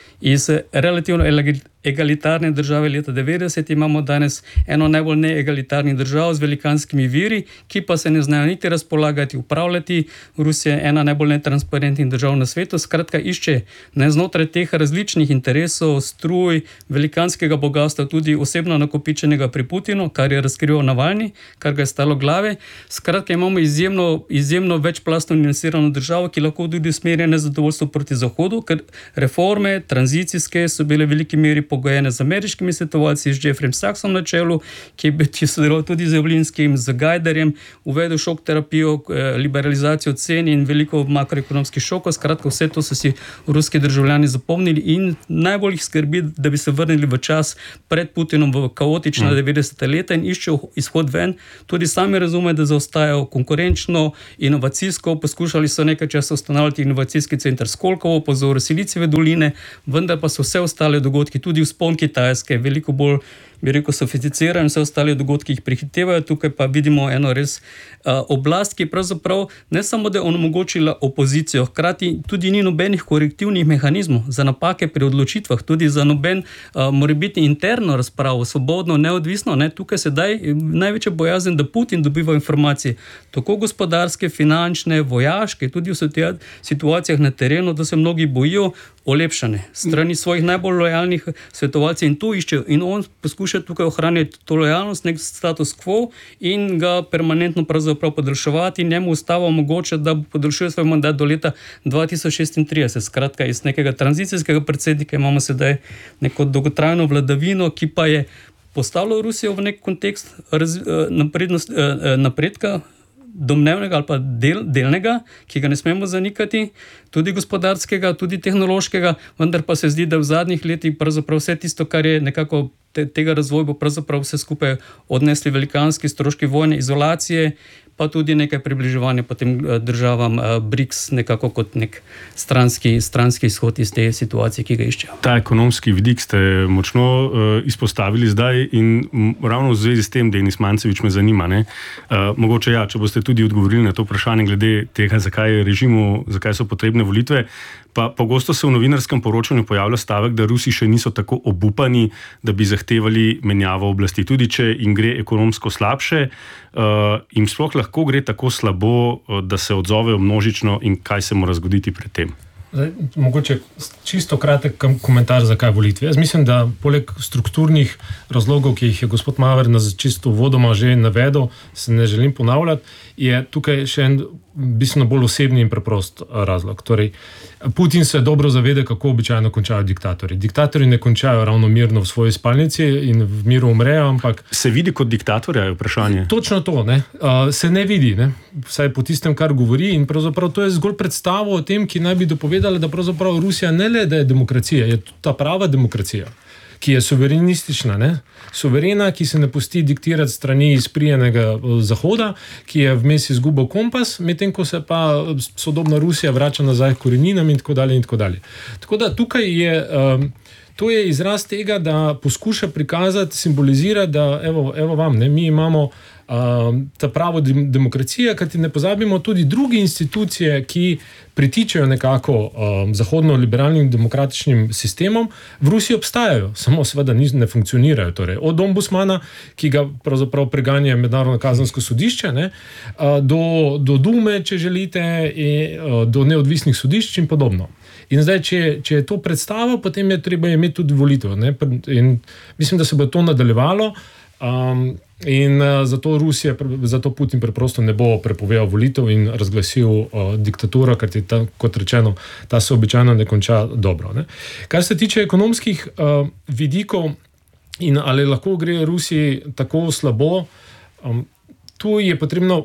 Iz relativno egalitarne države leta devetdeset imamo danes eno najbolj neegalitarnih držav z velikanskimi viri, ki pa se ne znajo niti razpolagati, upravljati. Rusija je ena najbolj netransparentnih držav na svetu. Skratka, išče ne znotraj teh različnih interesov, struj, velikanskega bogatstva, tudi osebno nakopičenega pri Putinu, kar je razkrival Navalni, kar ga je stalo glave. Skratka, imamo izjemno, izjemno večplastno niansirano državo, ki lahko tudi usmerja nezadovoljstvo proti Zahodu, ker reforme, tranzicijske so bile v veliki meri pogojene z ameriškimi svetovalci, z Jeffreyem Sachsom na čelu, ki je sodeloval tudi z Javlinskim, z Gajdarjem, uvedel šok terapijo, liberalizacijo cen in veliko makroekonomskih šokov. Skratka, vse to so si ruski državljani zapomnili in najbolj jih skrbi, da bi se vrnili v čas pred Putinom v kaotična devetdeseta leta in iščejo izhod ven. Tudi sami razumejo, da zaostajajo konkurenčno, inovacijsko, poskušali so nekaj časa ustanavljati inovacijski center Skolkovo po vzoru Silicijeve doline, vendar pa so vse ostale dogodki, tudi vzpon Kitajske, veliko bolj, bi rekel, sofisticirani, vse ostale dogodki jih prehitevajo. Tukaj pa vidimo eno res uh, oblast, ki pravzaprav ne samo, da je onemogočila opozicijo, hkrati tudi ni nobenih korektivnih mehanizmov za napake pri odločitvah, tudi za noben uh, morebitni interno razpravo, svobodno, neodvisno. Ne? Tukaj sedaj največja bojazen, da Putin dobiva informacije, tako gospodarske, finančne, vojaške, tudi v situacijah na terenu, da se mnogi bojijo olepšane strani svojih najbolj lojalnih svetovalcev in to iščejo. In on poskuša tukaj ohranjati to lojalnost, nek status quo in ga permanentno pravzaprav podaljševati. Njemu ustava omogoča, da podaljšuje svoj mandat do leta dva tisoč šestintrideset. Skratka, iz nekega tranzicijskega predsednika imamo sedaj neko dolgotrajno vladavino, ki pa je postavila Rusijo v nek kontekst naprednost, napredka, domnevnega ali pa del, delnega, ki ga ne smemo zanikati, tudi gospodarskega, tudi tehnološkega, vendar pa se zdi, da v zadnjih letih pravzaprav vse tisto, kar je nekako te, tega razvoja, bo pravzaprav vse skupaj odnesli velikanski stroški vojne, izolacije, pa tudi nekaj približevanja potem državam BRICS nekako kot nek stranski, stranski izhod iz te situacije, ki ga iščejo.
Ta ekonomski vidik ste močno uh, izpostavili zdaj in m, ravno v zvezi s tem, Denis Mancevič, me zanima, ne? Uh, mogoče ja, če boste tudi odgovorili na to vprašanje glede tega, zakaj režimu, zakaj so potrebne volitve, pa pogosto se v novinarskem poročanju pojavlja stavek, da Rusi še niso tako obupani, da bi zahtevali menjavo oblasti. Tudi če jim gre ekonomsko slabše, uh, jim sploh lahko gre tako slabo, uh, da se odzovejo množično in kaj se mora zgoditi pred tem?
Zdaj, mogoče čisto kratek komentar, zakaj volitve. Jaz mislim, da poleg strukturnih razlogov, ki jih je gospod Maver na čisto vodoma že navedel, se ne želim ponavljati, je tukaj še en bistveno bolj osebni in preprost razlog. Torej, Putin se dobro zaveda, kako običajno končajo diktatorji. Diktatorji ne končajo ravno mirno v svoji spalnici in v miru umrejo, ampak...
Se vidi kot diktatorja, je vprašanje?
Točno to, ne. Uh, se ne vidi, ne. Vsaj po tistem, kar govori, in pravzaprav to je zgolj predstavo o tem, ki naj bi dopovedala, da pravzaprav Rusija ne le, da je demokracija, je ta prava demokracija, ki je suverenistična, ne? Suverena, ki se ne pusti diktirati strani izprijenega Zahoda, ki je vmes izgubil kompas, medtem ko se pa sodobna Rusija vrača nazaj k koreninam in tako dalje in tako dalje. Tako da tukaj je, um, to je izraz tega, da poskuša prikazati, simbolizirati, da evo, evo vam, ne, mi imamo um, ta pravo demokracija, kajti ne pozabimo tudi druge institucije, ki pritičajo nekako um, zahodno-liberalnim demokratičnim sistemom, v Rusiji obstajajo, samo seveda ne funkcionirajo. Torej, od ombudsmana, ki ga pravzaprav preganja Mednarodno kazensko sodišče, ne, uh, do, do Dume, če želite, in, uh, do neodvisnih sodišč in podobno. In zdaj, če, če je to predstava, potem je treba imeti tudi volitev. Ne? In mislim, da se bo to nadaljevalo. Um, in uh, zato Rusija, zato Putin preprosto ne bo prepovedal volitev in razglasil uh, diktaturo, ker ti ta, kot rečeno, ta se običajno ne konča dobro. Ne? Kar se tiče ekonomskih uh, vidikov in ali lahko gre Rusiji tako slabo, um, tu je potrebno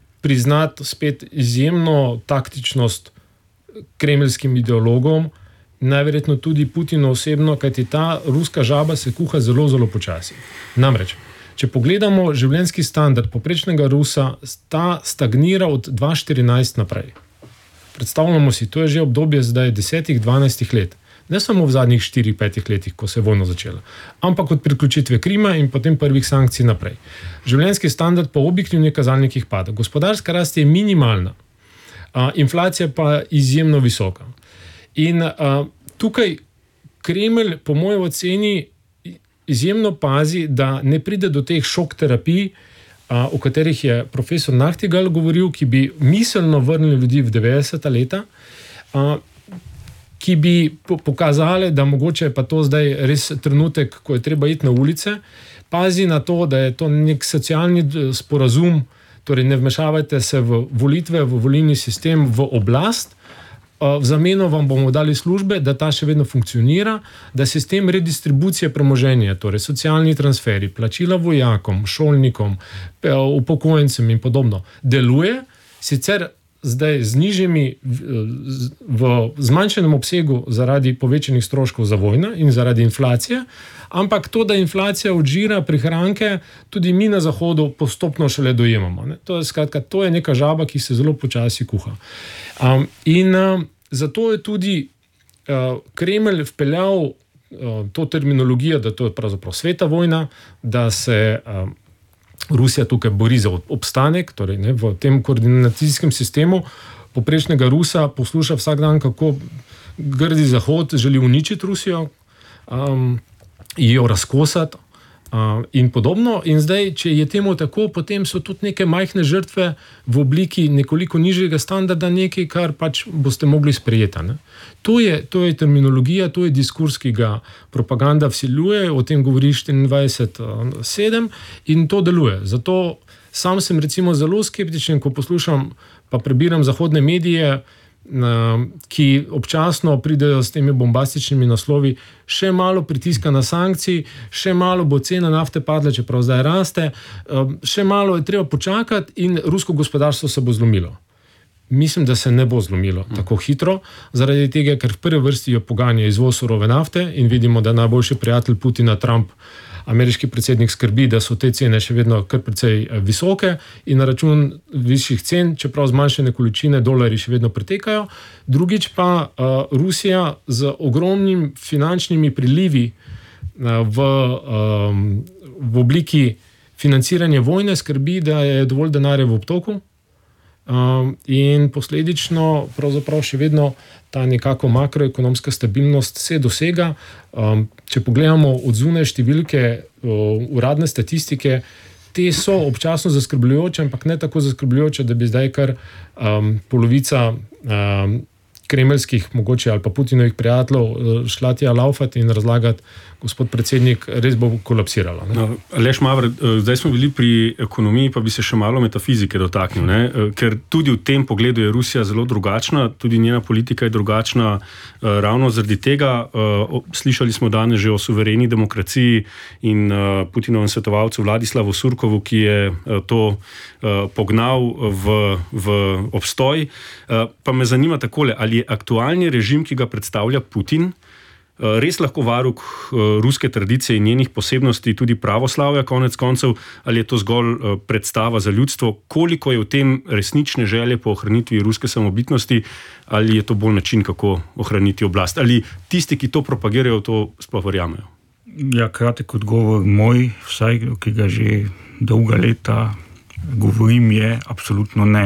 priznati spet izjemno taktičnost kremeljskim ideologom, najverjetno tudi Putinu osebno, kajti ta ruska žaba se kuha zelo, zelo počasi. Namreč, če pogledamo življenjski standard poprečnega Rusa, ta stagnira od dva tisoč štirinajst naprej. Predstavljamo si, to je že obdobje zdaj desetih, dvanajstih let. Ne samo v zadnjih štirih, petih letih, ko se je vojna začela, ampak od priključitve Krima in potem prvih sankcij naprej. Življenjski standard po objektivnih kazalnikih pada. Gospodarska rast je minimalna, a, inflacija pa izjemno visoka. In a, tukaj Kremelj, po moji oceni, izjemno pazi, da ne pride do teh šok terapij, a, o katerih je profesor Nachtigal govoril, ki bi miselno vrnili ljudi v devetdeseta leta, a, ki bi pokazali, da mogoče pa to zdaj res trenutek, ko je treba iti na ulice, pazi na to, da je to nek socialni sporazum, torej ne vmešavajte se v volitve, v volilni sistem, v oblast, v zameno vam bomo dali službe, da ta še vedno funkcionira, da sistem redistribucije premoženja, torej socialni transferi, plačila vojakom, šolnikom, upokojencem in podobno, deluje, sicer zdaj z nižjimi, v zmanjšenem obsegu zaradi povečanih stroškov za vojno in zaradi inflacije, ampak to, da inflacija odžira prihranke, tudi mi na Zahodu postopno šele dojemamo. Ne? To je, skratka, to je neka žaba, ki se zelo počasi kuha. Um, in uh, zato je tudi uh, Kremelj vpeljal uh, to terminologijo, da to je pravzaprav sveta vojna, da se uh, Rusija tukaj bori za obstanek, torej ne, v tem koordinacijskem sistemu poprečnega Rusa posluša vsak dan, kako grdi Zahod želi uničiti Rusijo, um, jo razkosati uh, in podobno. In zdaj, če je temu tako, potem so tudi neke majhne žrtve v obliki nekoliko nižjega standarda, nekaj, kar pač boste mogli sprejeti. Ne? To je, to je terminologija, to je diskurs, ki ga propaganda vsiljuje, o tem govori štiriindvajset sedem in to deluje. Zato sam sem recimo zelo skeptičen, ko poslušam pa prebiram zahodne medije, ki občasno pridejo s temi bombastičnimi naslovi, še malo pritiska na sankciji, še malo bo cena nafte padla, čeprav zdaj raste, še malo je treba počakati in rusko gospodarstvo se bo zlomilo. Mislim, da se ne bo zlomilo tako hitro, zaradi tega, ker v prvi vrsti jo poganja izvoz surove nafte in vidimo, da najboljši prijatelj Putina, Trump, ameriški predsednik, skrbi, da so te cene še vedno kar precej visoke in na račun višjih cen, čeprav zmanjšane količine dolarji še vedno pretekajo. Drugič pa uh, Rusija z ogromnimi finančnimi prilivi uh, v, um, v obliki financiranja vojne skrbi, da je dovolj denarja v obtoku. Um, in posledično pravzaprav še vedno ta nekako makroekonomska stabilnost se dosega. Um, če pogledamo od zunaj številke uh, uradne statistike, te so občasno zaskrbljujoče, ampak ne tako zaskrbljujoče, da bi zdaj kar um, polovica um, kremeljskih, mogoče ali pa Putinovih prijateljev šla tja laufati in razlagati, gospod predsednik, res bo kolapsirala. Ne?
No, Aleš Maver, zdaj smo bili pri ekonomiji, pa bi se še malo metafizike dotaknil, ne? Ker tudi v tem pogledu je Rusija zelo drugačna, tudi njena politika je drugačna ravno zaradi tega. Slišali smo danes že o suvereni demokraciji in Putinovem svetovalcu Vladislavu Surkovu, ki je to pognal v, v obstoj. Pa me zanima takole, ali je aktualni režim, ki ga predstavlja Putin, res lahko varuk ruske tradicije in njenih posebnosti, tudi pravoslavja konec koncev, ali je to zgolj predstava za ljudstvo, koliko je v tem resnične želje po ohranitvi ruske samobitnosti, ali je to bolj način, kako ohraniti oblast, ali tisti, ki to propagirajo, to sploh verjamejo?
Ja, kratek odgovor moj, vsaj, ki ga že dolga leta govorim, je absolutno ne.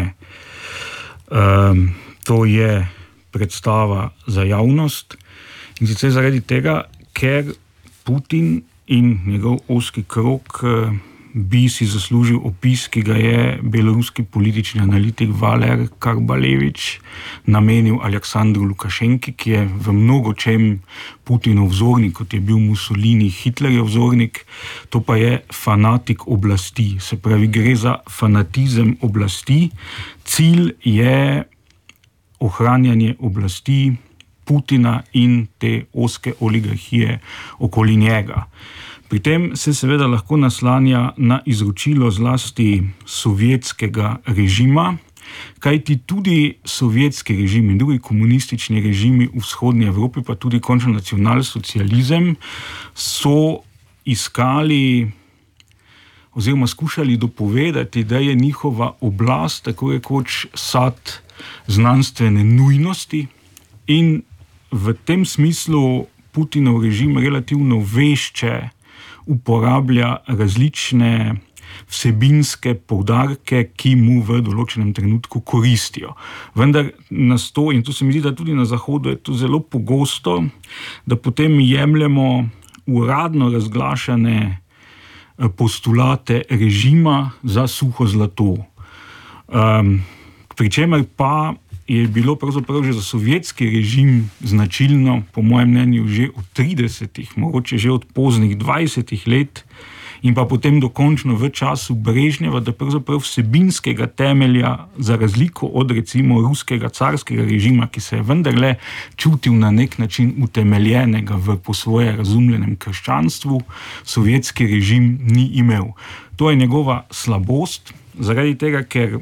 Um, to je predstava za javnost. In sicer zaradi tega, ker Putin in njegov ozki krog bi si zaslužil opis, ki ga je beloruski politični analitik Valer Karbalevič namenil Aleksandru Lukašenki, ki je v mnogo čem Putinov vzornik, kot je bil Mussolini, Hitlerjev vzornik, to pa je fanatik oblasti. Se pravi, gre za fanatizem oblasti. Cilj je ohranjanje oblasti Putina in te ozke oligarhije okoli njega. Pri tem se seveda lahko naslanja na izročilo zlasti sovjetskega režima, kajti tudi sovjetski režim in drugi komunistični režimi v vzhodnji Evropi, pa tudi končno nacionalsocializem, so iskali oziroma skušali dopovedati, da je njihova oblast tako rekoč sad znanstvene nujnosti in v tem smislu Putinov režim relativno vešče uporablja različne vsebinske poudarke, ki mu v določenem trenutku koristijo. Vendar nas to, in to se mi zdi, da tudi na Zahodu je to zelo pogosto, da potem jemljemo uradno razglašane postulate režima za suho zlato. Um, Pričemer pa je bilo pravzaprav že za sovjetski režim značilno, po mojem mnenju, že od tridesetih, mogoče že od poznih dvajsetih let in pa potem dokončno v času Brežnjeva, da pravzaprav vsebinskega temelja, za razliko od recimo ruskega carskega režima, ki se je vendarle čutil na nek način utemeljenega v po svoje razumljenem krščanstvu, sovjetski režim ni imel. To je njegova slabost, zaradi tega, ker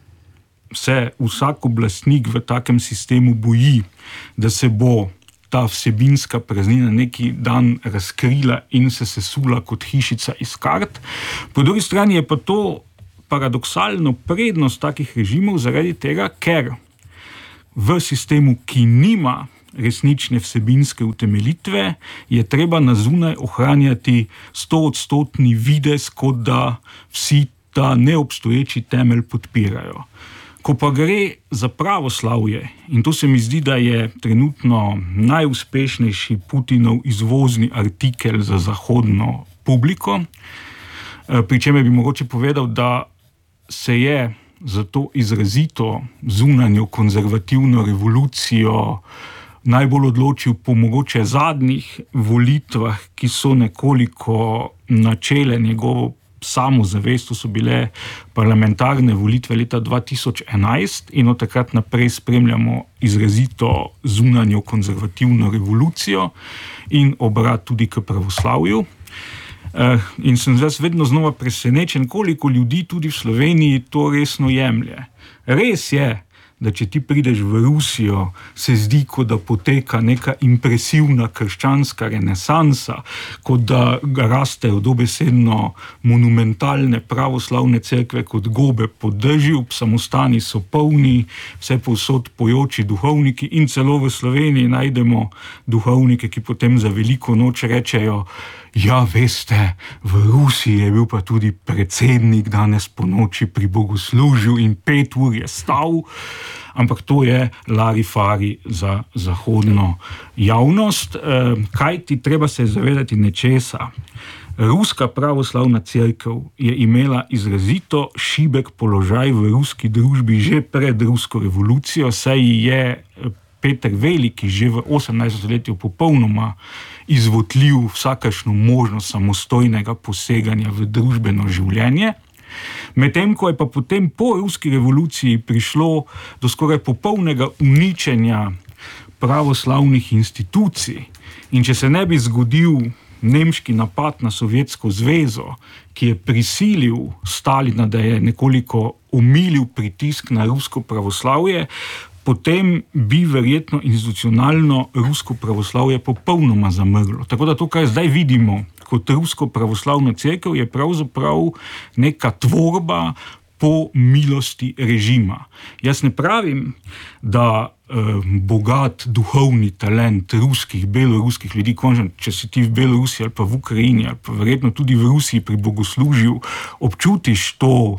se vsak oblastnik v takem sistemu boji, da se bo ta vsebinska praznina neki dan razkrila in se sesula kot hišica iz kart. Po drugi strani je pa to paradoksalno prednost takih režimov zaradi tega, ker v sistemu, ki nima resnične vsebinske utemeljitve, je treba na zunaj ohranjati stoodstotni videz, kot da vsi ta neobstoječi temelj podpirajo. Ko pa gre za pravoslavje, in to se mi zdi, da je trenutno najuspešnejši Putinov izvozni artikel za zahodno publiko, pri čemer bi mogoče povedal, da se je za to izrazito zunanjo konzervativno revolucijo najbolj odločil po mogoče zadnjih volitvah, ki so nekoliko načele njegovo samozavest. To so bile parlamentarne volitve leta dva tisoč enajst in od takrat naprej spremljamo izrazito zunanjo konzervativno revolucijo in obrat tudi k pravoslavju. In sem zdaj vedno znova presenečen, koliko ljudi tudi v Sloveniji to resno jemlje. Res je, da če ti prideš v Rusijo, se zdi, kot da poteka neka impresivna krščanska renesansa, kot da rastejo dobesedno monumentalne pravoslavne cerkve kot gobe po dežju, samostani so polni, vse povsod pojoči duhovniki in celo v Sloveniji najdemo duhovnike, ki potem za veliko noč rečejo: ja, veste, v Rusiji je bil pa tudi predsednik danes po noči pri bogoslužju in pet ur je stal. Ampak to je larifari za zahodno javnost. Kaj ti treba se zavedati nečesa? Ruska pravoslavna cerkev je imela izrazito šibek položaj v ruski družbi že pred rusko revolucijo, saj je Peter Veliki že v osemnajstem stoletju popolnoma izvotljiv vsakašno možnost samostojnega poseganja v družbeno življenje. Medtem ko je pa potem po ruski revoluciji prišlo do skoraj popolnega uničenja pravoslavnih institucij in če se ne bi zgodil nemški napad na Sovjetsko zvezo, ki je prisilil Stalina, da je nekoliko omilil pritisk na rusko pravoslavje, potem bi verjetno institucionalno rusko pravoslavje popolnoma zamrlo. Tako da to, kar zdaj vidimo kot rusko pravoslavno cerkev, je pravzaprav neka tvorba po milosti režima. Jaz ne pravim, da eh, bogat duhovni talent ruskih, beloruskih ljudi, končno, če si ti v Belorusiji ali pa v Ukrajini ali pa verjetno tudi v Rusiji pri bogoslužju, občutiš to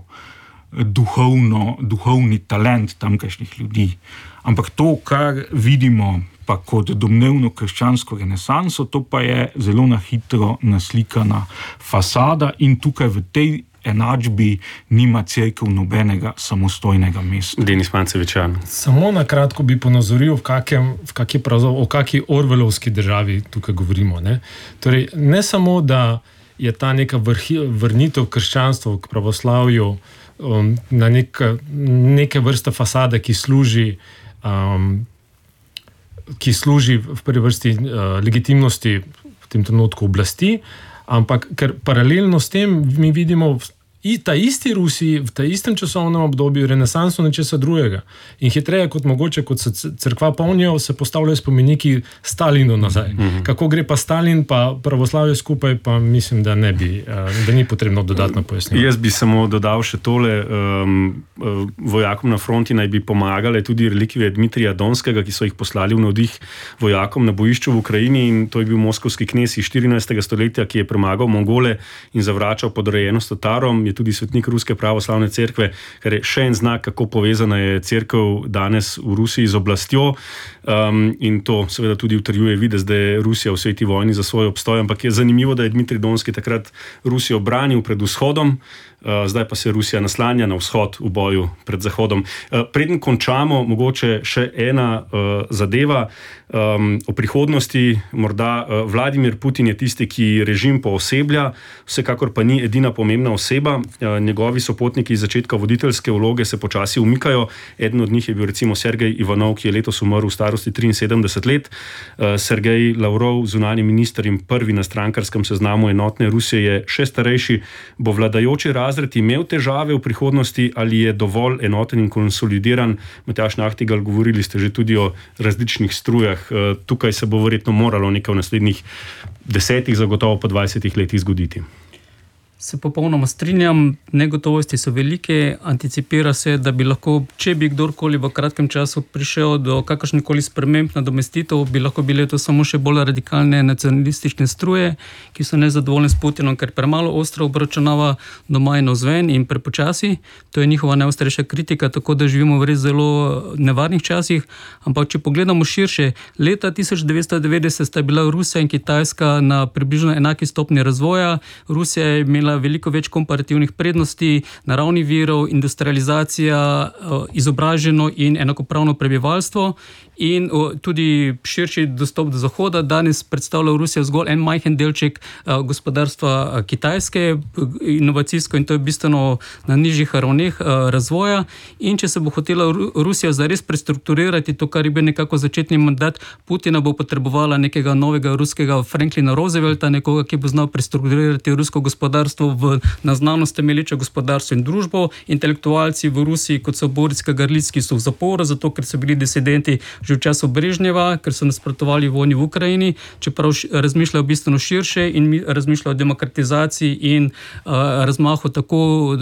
duhovno, duhovni talent tamkajšnjih ljudi. Ampak to, kar vidimo pa kot domnevno krščansko renesanso, to pa je zelo na hitro naslikana fasada in tukaj v tej enačbi nima cerkev nobenega samostojnega mesta.
Denis Mancevičan.
Samo na kratko bi ponazoril, v kakem, v kaki o kaki orwellovski državi tukaj govorimo. Ne? Torej, ne samo, da je ta neka vrhi, vrnitev krščanstva k pravoslavju um, na neka, neke vrste fasade, ki služi um, ki služi v prvi vrsti uh, legitimnosti v tem trenutku oblasti, ampak ker paralelno s tem mi vidimo ta isti Rusi v ta istem časovnem obdobju renesanso nečesa drugega. In hitreje kot mogoče, kot se cerkva polnijo, se postavljajo spomeniki Stalinu nazaj. Mm-hmm. Kako gre pa Stalin pa pravoslavje skupaj, pa mislim, da ne bi, da ni potrebno dodatno pojasniti.
Jaz bi samo dodal še tole. Um, vojakom na fronti naj bi pomagale tudi relikvije Dmitrija Donskega, ki so jih poslali v navdih vojakom na bojišču v Ukrajini, in to je bil moskovski knez iz štirinajstega stoletja, ki je premagal Mongole in zavračal podrejenost Tatarom. Je tudi svetnik Ruske pravoslavne cerkve, kar je še en znak, kako povezana je cerkev danes v Rusiji z oblastjo. Um, in to seveda tudi utrjuje videz, da je Rusija v sveti vojni za svoj obstoj, ampak je zanimivo, da je Dmitrij Donski takrat Rusijo branil pred vzhodom, uh, zdaj pa se Rusija naslanja na vzhod v boju pred zahodom. Uh, preden končamo, mogoče še ena uh, zadeva um, o prihodnosti. Morda uh, Vladimir Putin je tisti, ki režim pooseblja, vsekakor pa ni edina pomembna oseba. Uh, njegovi sopotniki iz začetka voditeljske vloge se počasi umikajo. Eden od njih je bil recimo Sergej Ivanov, ki je letos umrl v starosti triinsedemdeset let. Uh, Sergej Lavrov, zunanji minister in prvi na strankarskem seznamu enotne Rusije, je še starejši. Bo vladajoči razred imel težave v prihodnosti ali je dovolj enoten in konsolidiran? Matjaž Nahtigal, govorili ste že tudi o različnih strujah. Uh, tukaj se bo verjetno moralo nekaj v naslednjih desetih, zagotovo pa dvajsetih letih zgoditi.
Se popolnoma strinjam, negotovosti so velike, anticipira se, da bi lahko, če bi kdorkoli v kratkem času prišel do kakršnekoli sprememb nadomestitev, bi lahko bile to samo še bolj radikalne nacionalistične struje, ki so nezadovoljne s Putinom, ker premalo ostro obračunava doma in navzven in prepočasi. To je njihova najostrejša kritika, tako da živimo v res zelo nevarnih časih. Ampak če pogledamo širše, leta tisoč devetsto devetdeset sta bila Rusija in Kitajska na približno enaki stopni razvoja. Rusija je imela veliko več komparativnih prednosti, naravnih virov, industrializacija, izobraženo in enakopravno prebivalstvo in tudi širši dostop do Zahoda. Danes predstavlja Rusija zgolj en majhen delček gospodarstva Kitajske, inovacijsko, in to je bistveno na nižjih ravneh razvoja. In če se bo hotela Rusija zares prestrukturirati, to, kar je bil nekako začetni mandat Putina, bo potrebovala nekega novega ruskega Franklina Roosevelta, nekoga, ki bo znal prestrukturirati rusko gospodarstvo v, na znanost temelječo gospodarstvo in družbo. Intelektualci v Rusiji, kot so Boris Kagarlicki, so v zaporu, zato ker so bili disidenti že v času Brežnjeva, ker so nasprotovali vojni v Ukrajini, čeprav razmišljajo bistveno širše in razmišljajo o demokratizaciji in uh, razmahu tako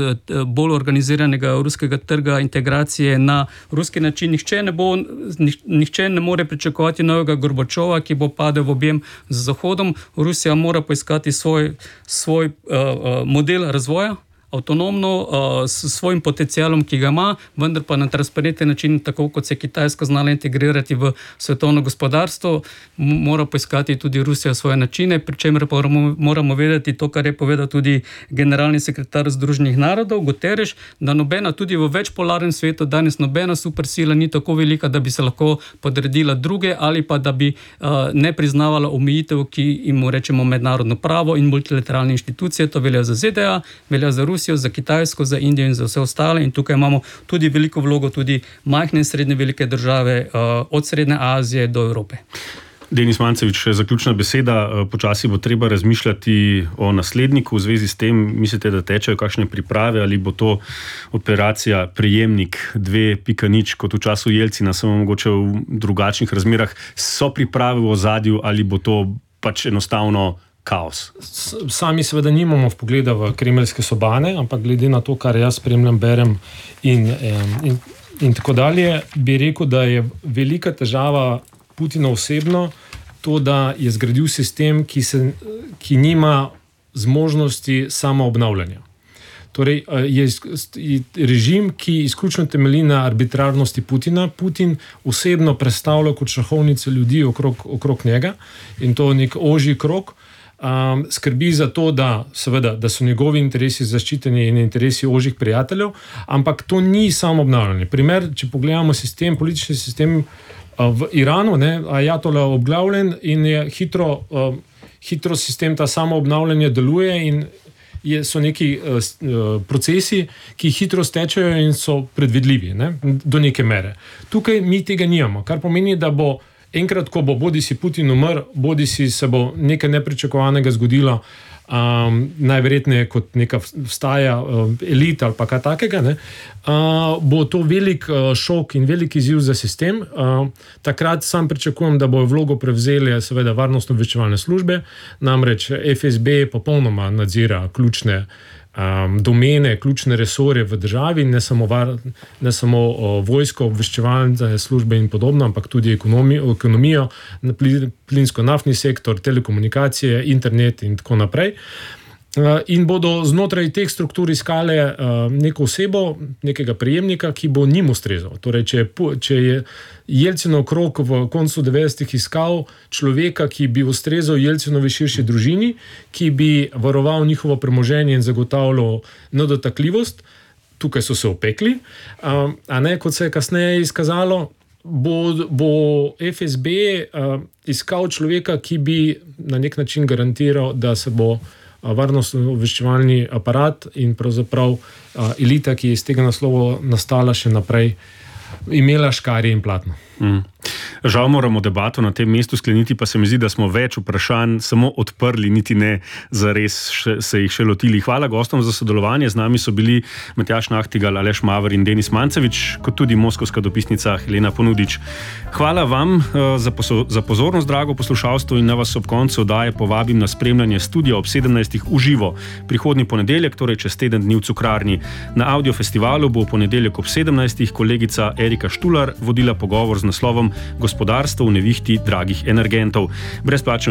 bolj organiziranega ruskega trga, integracije na ruski način. Nihče ne, bo, nihče ne more pričakovati novega Gorbačova, ki bo padel v objem z Zahodom. Rusija mora poiskati svoj, svoj uh, model razvoja, avtonomno, uh, s svojim potencialom, ki ga ima, vendar pa na transparenten način, tako kot se Kitajska znala integrirati v svetovno gospodarstvo, mora poiskati tudi Rusija svoje načine, pri čemer pa moramo, moramo vedeti to, kar je povedal tudi generalni sekretar Združenih narodov, Guterres, da nobena, tudi v večpolarnem svetu, danes nobena supersila ni tako velika, da bi se lahko podredila druge ali pa da bi uh, ne priznavala omejitev, ki jim rečemo mednarodno pravo in multilateralne inštitucije. To velja za Z D A, velja za Rusijo, za Kitajsko, za Indijo in za vse ostale, in tukaj imamo tudi veliko vlogo tudi majhne in srednje velike države, uh, od Srednje Azije do Evrope.
Denis Mancevič, še zaključna beseda. Počasi bo treba razmišljati o nasledniku. V zvezi s tem mislite, da tečejo kakšne priprave ali bo to operacija Prejemnik dve pika nič kot v času Jelcina, samo mogoče v drugačnih razmerah? So priprave v ozadju ali bo to pač enostavno kaos?
Sami seveda nimamo vpogleda v kremeljske sobane, ampak glede na to, kar jaz spremljam, berem in, in, in tako dalje, bi rekel, da je velika težava Putina osebno to, da je zgradil sistem, ki, se, ki nima zmožnosti samoobnavljanja. Torej, je režim, ki izključno temelji na arbitrarnosti Putina. Putin osebno predstavlja kot šahovnice ljudi okrog, okrog njega, in to nek ožji krog. Um, skrbi za to, da, seveda, da so njegovi interesi zaščiteni in interesi ožjih prijateljev, ampak to ni samoobnavljanje. Primer, če pogledamo sistem, politični sistem uh, v Iranu, ne, Ajatola obglavljen in je hitro, uh, hitro sistem ta samoobnavljanje deluje in je, so neki uh, procesi, ki hitro stečejo in so predvidljivi, ne, do neke mere. Tukaj mi tega nimamo, kar pomeni, da bo enkrat, ko bo bodi si Putin umrl, bodi si se bo nekaj nepričakovanega zgodilo, Um, najverjetneje kot neka vstaja uh, elita ali pa kaj takega, ne, uh, bo to velik uh, šok in velik izziv za sistem. Uh, takrat sam pričakujem, da bojo vlogo prevzeli seveda varnostno-obveščevalne službe, namreč F S B popolnoma nadzira ključne Um, domene, ključne resorje v državi, ne samo, var, ne samo o, vojsko, obveščevalne službe in podobno, ampak tudi ekonomijo, ekonomijo plinsko-naftni sektor, telekomunikacije, internet in tako naprej. Uh, in bodo znotraj teh struktur iskale uh, neko osebo, nekega prejemnika, ki bo njim ustrezal. Torej, če, če je Jelcinov krog v koncu devetdesetih iskal človeka, ki bi ustrezal Jelcinovi širši družini, ki bi varoval njihovo premoženje in zagotavljal nedotakljivost, tukaj so se opekli. Um, a ne, kot se je kasneje izkazalo, bo, bo F S B uh, iskal človeka, ki bi na nek način garantiral, da se bo varnostno-obveščevalni aparat in pravzaprav a, elita, ki je iz tega naslova nastala še naprej, imela škarje in platno.
Mm. Žal moramo debato na tem mestu skleniti, pa se mi zdi, da smo več vprašanj samo odprli, niti ne zares še, se jih še lotili. Hvala gostom za sodelovanje. Z nami so bili Matjaž Nahtigal, Aleš Maver in Denis Mancevič, kot tudi moskovska dopisnica Helena Ponudič. Hvala vam za, poso, za pozornost, drago poslušalstvo, in na vas ob koncu oddaje povabim na spremljanje studia ob sedemnajstih v živo. Prihodnji ponedeljek, torej čez teden dni v Cukrarni. Na audiofestivalu bo v ponedeljek ob sedemnajstih kolegica Erika Štular vodila pogovor z naslovom Gospodarstvo v nevihti dragih energentov. Brezplačno